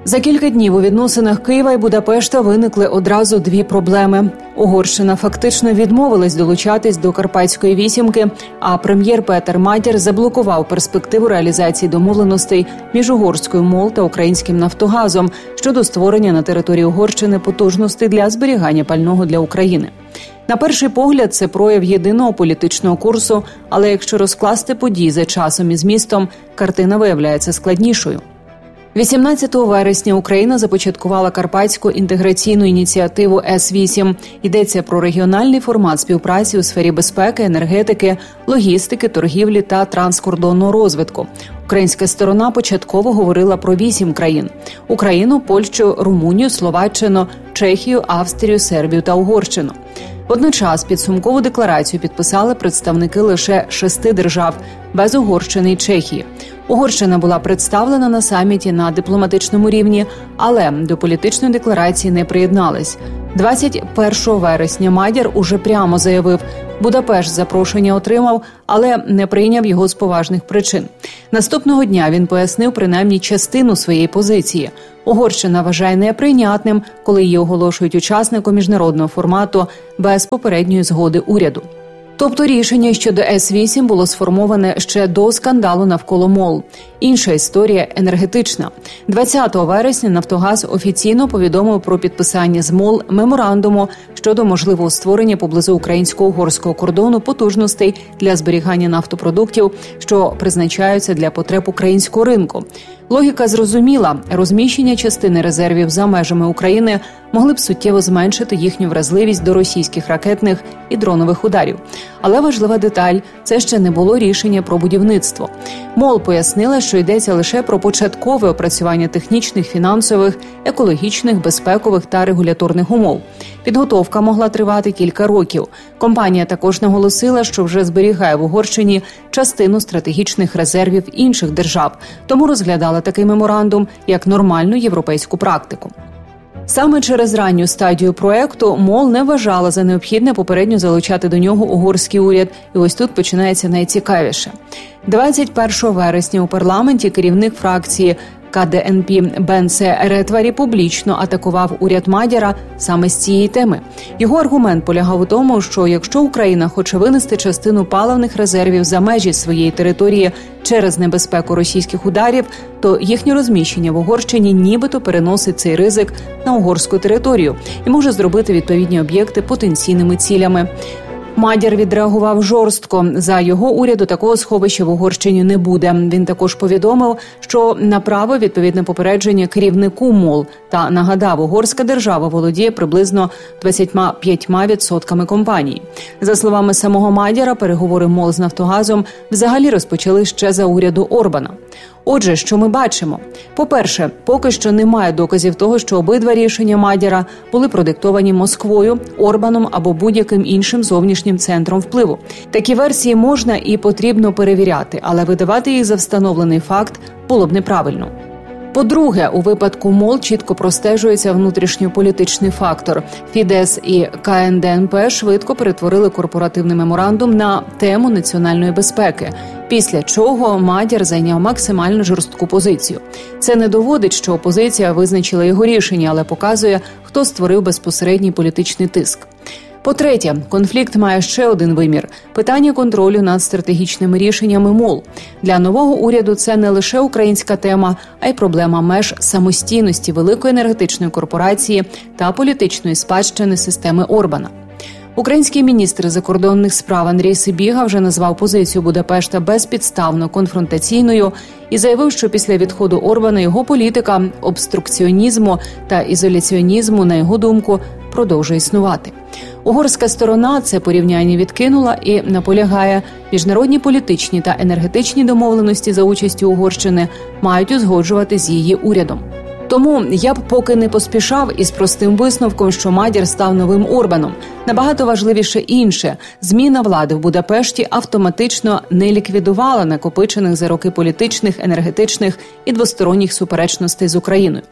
За кілька днів у відносинах Києва і Будапешта виникли одразу дві проблеми. Угорщина фактично відмовилась долучатись до Карпатської вісімки, а прем'єр Петер Мадяр заблокував перспективу реалізації домовленостей між угорською МОЛ та українським Нафтогазом щодо створення на території Угорщини потужностей для зберігання пального для України. На перший погляд, це прояв єдиного політичного курсу, але якщо розкласти події за часом і змістом, картина виявляється складнішою. вісімнадцятого вересня Україна започаткувала Карпатську інтеграційну ініціативу С вісім. Йдеться про регіональний формат співпраці у сфері безпеки, енергетики, логістики, торгівлі та транскордонного розвитку. Українська сторона початково говорила про вісім країн – Україну, Польщу, Румунію, Словаччину, Чехію, Австрію, Сербію та Угорщину. Водночас підсумкову декларацію підписали представники лише шести держав – без Угорщини і Чехії. Угорщина була представлена на саміті на дипломатичному рівні, але до політичної декларації не приєдналась. двадцять першого вересня Мадяр уже прямо заявив, Будапешт запрошення отримав, але не прийняв його з поважних причин. Наступного дня він пояснив принаймні частину своєї позиції. Угорщина вважає неприйнятним, коли її оголошують учасником міжнародного формату без попередньої згоди уряду. Тобто рішення щодо С вісім було сформоване ще до скандалу навколо МОЛ. Інша історія – енергетична. двадцятого вересня «Нафтогаз» офіційно повідомив про підписання з МОЛ меморандуму щодо можливого створення поблизу українсько-угорського кордону потужностей для зберігання нафтопродуктів, що призначаються для потреб українського ринку. Логіка зрозуміла – розміщення частини резервів за межами України могли б суттєво зменшити їхню вразливість до російських ракетних і дронових ударів. Але важлива деталь – це ще не було рішення про будівництво. МОЛ пояснила, що йдеться лише про початкове опрацювання технічних, фінансових, екологічних, безпекових та регуляторних умов. Підготовка могла тривати кілька років. Компанія також наголосила, що вже зберігає в Угорщині частину стратегічних резервів інших держав, тому розглядала такий меморандум як нормальну європейську практику. Саме через ранню стадію проекту МОЛ не вважала за необхідне попередньо залучати до нього угорський уряд. І ось тут починається найцікавіше. двадцять першого вересня у парламенті керівник фракції Ка Де Ен Пі Бенце Ретварі публічно атакував уряд Мадяра саме з цієї теми. Його аргумент полягав у тому, що якщо Україна хоче винести частину паливних резервів за межі своєї території через небезпеку російських ударів, то їхнє розміщення в Угорщині нібито переносить цей ризик на угорську територію і може зробити відповідні об'єкти потенційними цілями. Мадяр відреагував жорстко. За його уряду такого сховища в Угорщині не буде. Він також повідомив, що направив відповідне попередження керівнику МОЛ та нагадав, угорська держава володіє приблизно двадцять п'ять відсотків компанії. За словами самого Мадяра, переговори МОЛ з Нафтогазом взагалі розпочали ще за уряду Орбана. Отже, що ми бачимо? По-перше, поки що немає доказів того, що обидва рішення Мадяра були продиктовані Москвою, Орбаном або будь-яким іншим зовнішнім центром впливу. Такі версії можна і потрібно перевіряти, але видавати їх за встановлений факт було б неправильно. По-друге, у випадку МОЛ чітко простежується внутрішньополітичний фактор. Фідес і Ка Ен Де Ен Пе швидко перетворили корпоративний меморандум на тему національної безпеки, після чого Мадяр зайняв максимально жорстку позицію. Це не доводить, що опозиція визначила його рішення, але показує, хто створив безпосередній політичний тиск. По-третє, конфлікт має ще один вимір – питання контролю над стратегічними рішеннями МОЛ. Для нового уряду це не лише українська тема, а й проблема меж самостійності великої енергетичної корпорації та політичної спадщини системи Орбана. Український міністр закордонних справ Андрій Сибіга вже назвав позицію Будапешта безпідставно конфронтаційною і заявив, що після відходу Орбана його політика обструкціонізму та ізоляціонізму, на його думку, продовжує існувати. Угорська сторона це порівняння відкинула і наполягає, міжнародні політичні та енергетичні домовленості за участю Угорщини мають узгоджувати з її урядом. Тому я б поки не поспішав із простим висновком, що Мадяр став новим Орбаном. Набагато важливіше інше – зміна влади в Будапешті автоматично не ліквідувала накопичених за роки політичних, енергетичних і двосторонніх суперечностей з Україною.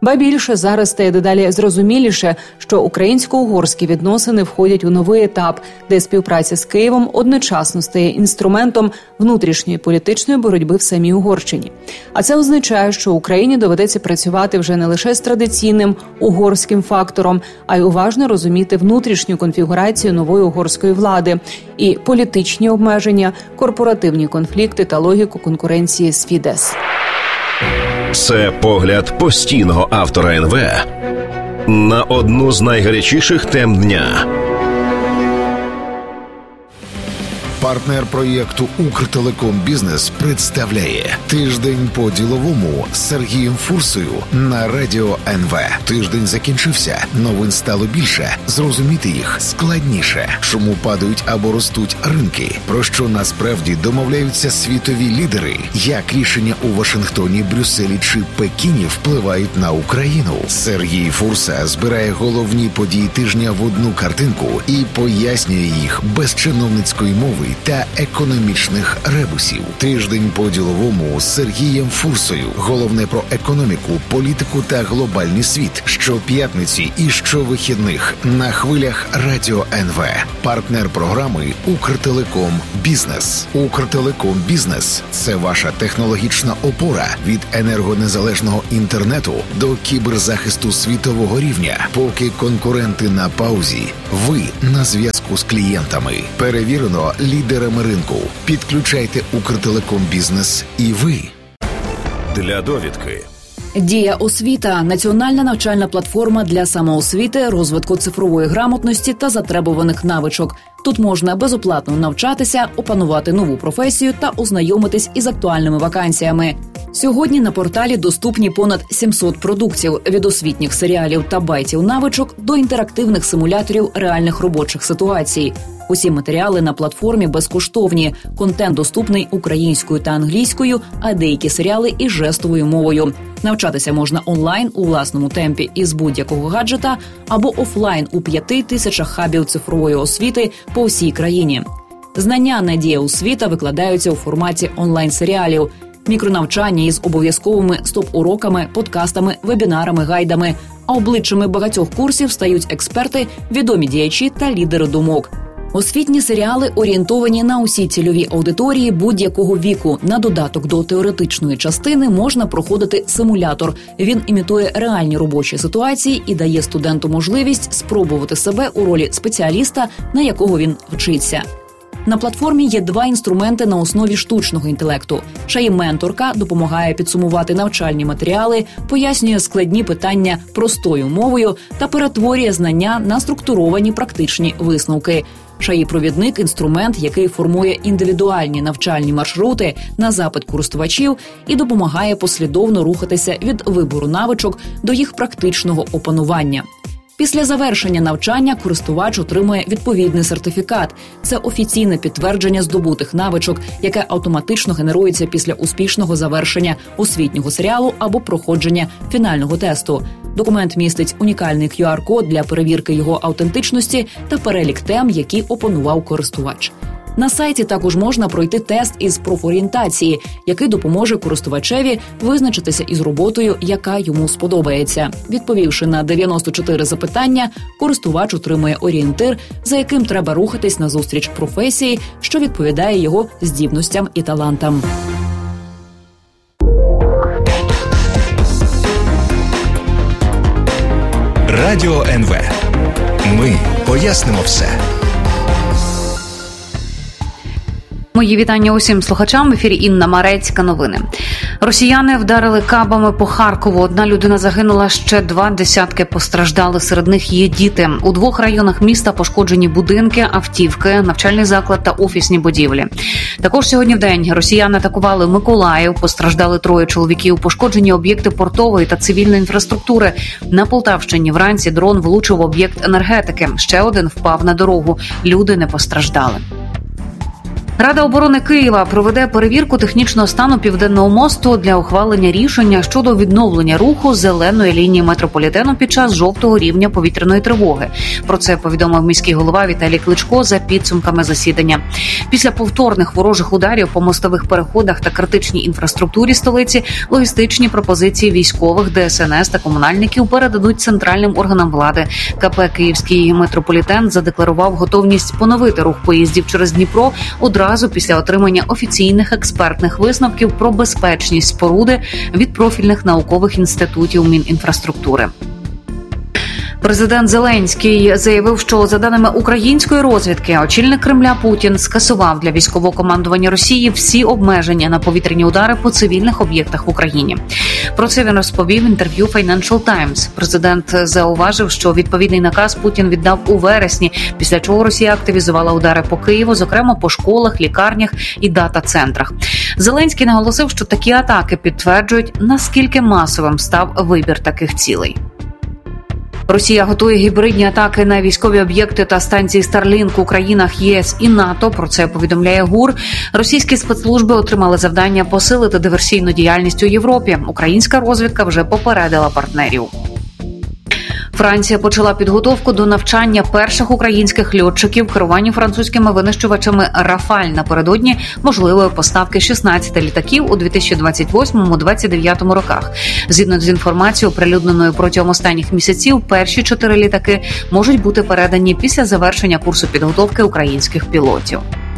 Ба більше, зараз стає дедалі зрозуміліше, що українсько-угорські відносини входять у новий етап, де співпраця з Києвом одночасно стає інструментом внутрішньої політичної боротьби в самій Угорщині. А це означає, що Україні доведеться працювати вже не лише з традиційним угорським фактором, а й уважно розуміти внутрішню конфігурацію нової угорської влади і політичні обмеження, корпоративні конфлікти та логіку конкуренції з Фідес. Це погляд постійного автора ен ве на одну з найгарячіших тем дня. Партнер проєкту «Укртелеком Бізнес» представляє «Тиждень по-діловому» з Сергієм Фурсою на Радіо ен ве. Тиждень закінчився, новин стало більше, зрозуміти їх складніше. Чому падають або ростуть ринки? Про що насправді домовляються світові лідери? Як рішення у Вашингтоні, Брюсселі чи Пекіні впливають на Україну? Сергій Фурса збирає головні події тижня в одну картинку і пояснює їх без чиновницької мови та економічних ребусів. Тиждень по-діловому з Сергієм Фурсою. Головне про економіку, політику та глобальний світ. Щоп'ятниці і щовихідних на хвилях Радіо ен ве. Партнер програми «Укртелеком Бізнес». «Укртелеком Бізнес» – це ваша технологічна опора від енергонезалежного інтернету до кіберзахисту світового рівня. Поки конкуренти на паузі, ви на зв'язку з клієнтами. Перевірено лідерами ринку. Підключайте «Укртелеком Бізнес» і ви. Для довідки. Дія освіта – національна навчальна платформа для самоосвіти, розвитку цифрової грамотності та затребуваних навичок. Тут можна безоплатно навчатися, опанувати нову професію та ознайомитись із актуальними вакансіями. Сьогодні на порталі доступні понад сімсот продуктів – від освітніх серіалів та байтів навичок до інтерактивних симуляторів реальних робочих ситуацій. Усі матеріали на платформі безкоштовні, контент доступний українською та англійською, а деякі серіали і жестовою мовою. Навчатися можна онлайн у власному темпі із будь-якого гаджета або офлайн у п'яти тисячах хабів цифрової освіти по всій країні. Знання на Дія освіта викладаються у форматі онлайн-серіалів, мікронавчання із обов'язковими стоп-уроками, подкастами, вебінарами, гайдами. А обличчями багатьох курсів стають експерти, відомі діячі та лідери думок. Освітні серіали орієнтовані на усі цільові аудиторії будь-якого віку. На додаток до теоретичної частини можна проходити симулятор. Він імітує реальні робочі ситуації і дає студенту можливість спробувати себе у ролі спеціаліста, на якого він вчиться. На платформі є два інструменти на основі штучного інтелекту. Шаї-менторка допомагає підсумувати навчальні матеріали, пояснює складні питання простою мовою та перетворює знання на структуровані практичні висновки. Шаї-провідник – інструмент, який формує індивідуальні навчальні маршрути на запит користувачів і допомагає послідовно рухатися від вибору навичок до їх практичного опанування. Після завершення навчання користувач отримує відповідний сертифікат. Це офіційне підтвердження здобутих навичок, яке автоматично генерується після успішного завершення освітнього серіалу або проходження фінального тесту. Документ містить унікальний кю ар-код для перевірки його автентичності та перелік тем, які опанував користувач. На сайті також можна пройти тест із профорієнтації, який допоможе користувачеві визначитися із роботою, яка йому сподобається. Відповівши на дев'яносто чотири запитання, користувач отримує орієнтир, за яким треба рухатись назустріч професії, що відповідає його здібностям і талантам. Радіо ен ве. Ми пояснимо все. Мої вітання усім слухачам. В ефірі Інна Марецька. Новини. Росіяни вдарили кабами по Харкову. Одна людина загинула, ще два десятки постраждали. Серед них є діти. У двох районах міста пошкоджені будинки, автівки, навчальний заклад та офісні будівлі. Також сьогодні вдень росіяни атакували Миколаїв. Постраждали троє чоловіків. Пошкоджені об'єкти портової та цивільної інфраструктури. На Полтавщині вранці дрон влучив об'єкт енергетики. Ще один впав на дорогу. Люди не постраждали. Рада оборони Києва проведе перевірку технічного стану Південного мосту для ухвалення рішення щодо відновлення руху зеленої лінії метрополітену під час жовтого рівня повітряної тривоги. Про це повідомив міський голова Віталій Кличко за підсумками засідання. Після повторних ворожих ударів по мостових переходах та критичній інфраструктурі столиці логістичні пропозиції військових, Де Ес Ен Ес та комунальників передадуть центральним органам влади. ка пе «Київський метрополітен» задекларував готовність поновити рух поїздів через Дніпро одразу Одразу після отримання офіційних експертних висновків про безпечність споруди від профільних наукових інститутів Мінінфраструктури. Президент Зеленський заявив, що за даними української розвідки, очільник Кремля Путін скасував для військового командування Росії всі обмеження на повітряні удари по цивільних об'єктах в Україні. Про це він розповів в інтерв'ю Financial Times. Президент зауважив, що відповідний наказ Путін віддав у вересні, після чого Росія активізувала удари по Києву, зокрема по школах, лікарнях і дата-центрах. Зеленський наголосив, що такі атаки підтверджують, наскільки масовим став вибір таких цілей. Росія готує гібридні атаки на військові об'єкти та станції Starlink у країнах Є С і НАТО. Про це повідомляє ГУР. Російські спецслужби отримали завдання посилити диверсійну діяльність у Європі. Українська розвідка вже попередила партнерів. Франція почала підготовку до навчання перших українських льотчиків керуванню французькими винищувачами «Рафаль» напередодні можливої поставки шістнадцяти літаків у дві тисячі двадцять восьмому - двадцять дев'ятому роках. Згідно з інформацією, оприлюдненою протягом останніх місяців, перші чотири літаки можуть бути передані після завершення курсу підготовки українських пілотів.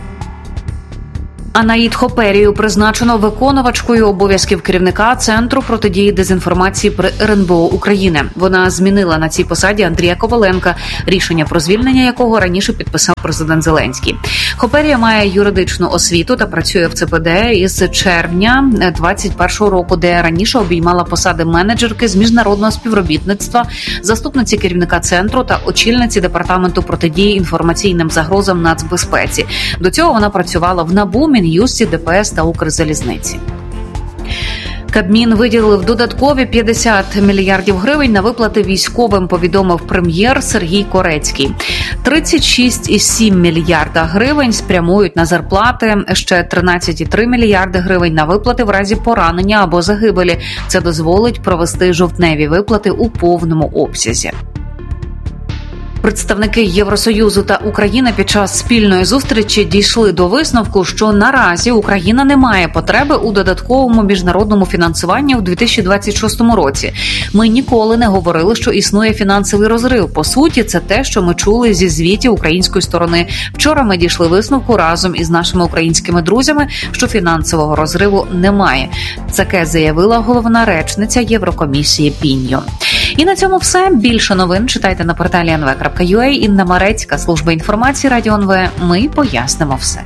Анаїд Хоперію призначено виконувачкою обов'язків керівника Центру протидії дезінформації при Ер Ен Бе О України. Вона змінила на цій посаді Андрія Коваленка, рішення про звільнення якого раніше підписав президент Зеленський. Хоперія має юридичну освіту та працює в Це Пе Де із червня двадцять першого року, де раніше обіймала посади менеджерки з міжнародного співробітництва, заступниці керівника центру та очільниці департаменту протидії інформаційним загрозам нацбезпеці. До цього вона працювала в НАБУ, Мін'юсті, Де Пе Ес та Укрзалізниці. Кабмін виділив додаткові п'ятдесят мільярдів гривень на виплати військовим, повідомив прем'єр Сергій Корецький. тридцять шість цілих сім мільярда гривень спрямують на зарплати, ще тринадцять цілих три мільярди гривень на виплати в разі поранення або загибелі. Це дозволить провести жовтневі виплати у повному обсязі. Представники Євросоюзу та України під час спільної зустрічі дійшли до висновку, що наразі Україна не має потреби у додатковому міжнародному фінансуванні у дві тисячі двадцять шостому році. Ми ніколи не говорили, що існує фінансовий розрив. По суті, це те, що ми чули зі звітів української сторони. Вчора ми дійшли висновку разом із нашими українськими друзями, що фінансового розриву немає. Таке заявила головна речниця Єврокомісії Піньо. І на цьому все. Більше новин читайте на порталі ен ве крапка ю а. Інна Марецька, служба інформації Радіо ен ве. Ми пояснимо все.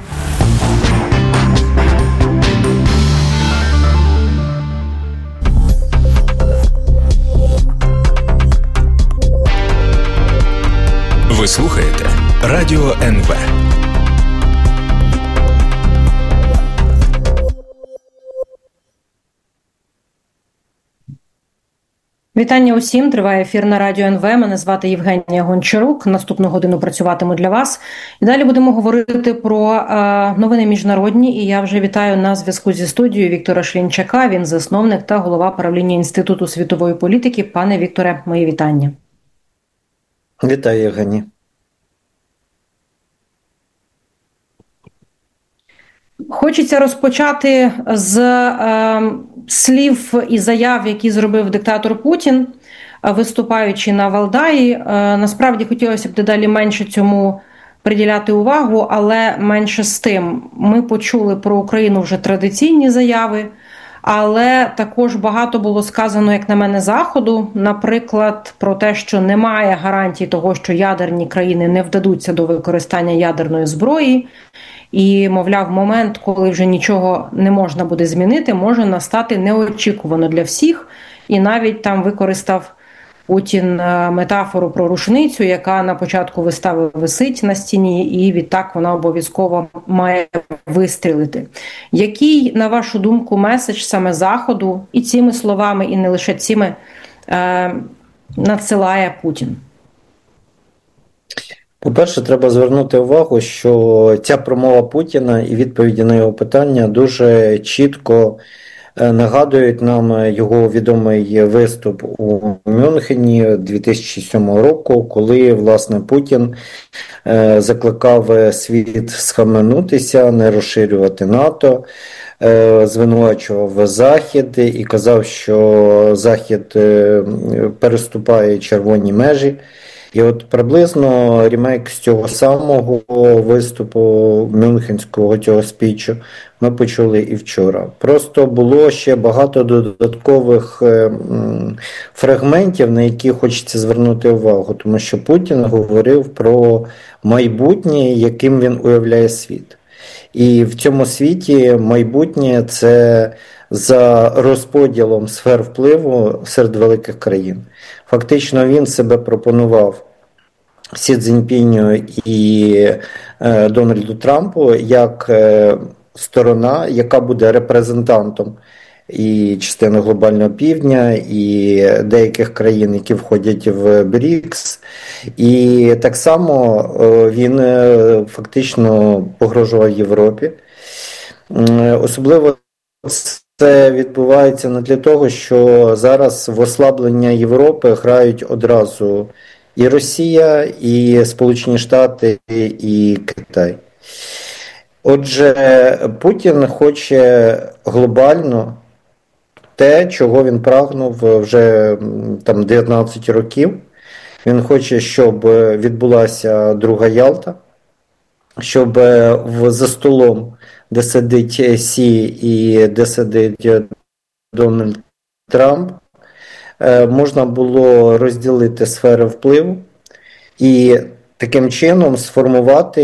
Ви слухаєте Радіо ен ве. Вітання усім. Триває ефір на Радіо ен ве. Мене звати Євгенія Гончарук. Наступну годину працюватиму для вас. І далі будемо говорити про е, новини міжнародні. І я вже вітаю на зв'язку зі студією Віктора Шлінчака. Він засновник та голова правління Інституту світової політики. Пане Вікторе, мої вітання. Вітаю, Євгенія. Хочеться розпочати з е, слів і заяв, які зробив диктатор Путін, виступаючи на Валдаї. Е, насправді хотілося б дедалі менше цьому приділяти увагу, але менше з тим. Ми почули про Україну вже традиційні заяви, але також багато було сказано, як на мене, Заходу, наприклад, про те, що немає гарантій того, що ядерні країни не вдадуться до використання ядерної зброї. І, мовляв, момент, коли вже нічого не можна буде змінити, може настати неочікувано для всіх. І навіть там використав Путін метафору про рушницю, яка на початку вистави висить на стіні, і відтак вона обов'язково має вистрілити. Який, на вашу думку, меседж саме Заходу і цими словами, і не лише цими, е, надсилає Путін? По-перше, треба звернути увагу, що ця промова Путіна і відповіді на його питання дуже чітко нагадують нам його відомий виступ у Мюнхені дві тисячі сьомого року, коли, власне, Путін закликав світ схаменутися, не розширювати НАТО, звинувачував Захід і казав, що Захід переступає червоні межі. І от приблизно ремейк з цього самого виступу мюнхенського цього спічу ми почули і вчора. Просто було ще багато додаткових фрагментів, на які хочеться звернути увагу, тому що Путін говорив про майбутнє, яким він уявляє світ. І в цьому світі майбутнє – це за розподілом сфер впливу серед великих країн. Фактично він себе пропонував Сі Цзіньпіню і е, Дональду Трампу як е, сторона, яка буде репрезентантом і частини глобального півдня, і деяких країн, які входять в брікс. І так само е, він е, фактично погрожував Європі. Е, особливо це відбувається не для того, що зараз в ослаблення Європи грають одразу і Росія, і Сполучені Штати, і Китай. Отже, Путін хоче глобально те, чого він прагнув вже там дев'ятнадцять років. Він хоче, щоб відбулася друга Ялта, щоб за столом, де сидить Сі і де сидить Дональд Трамп, можна було розділити сфери впливу і таким чином сформувати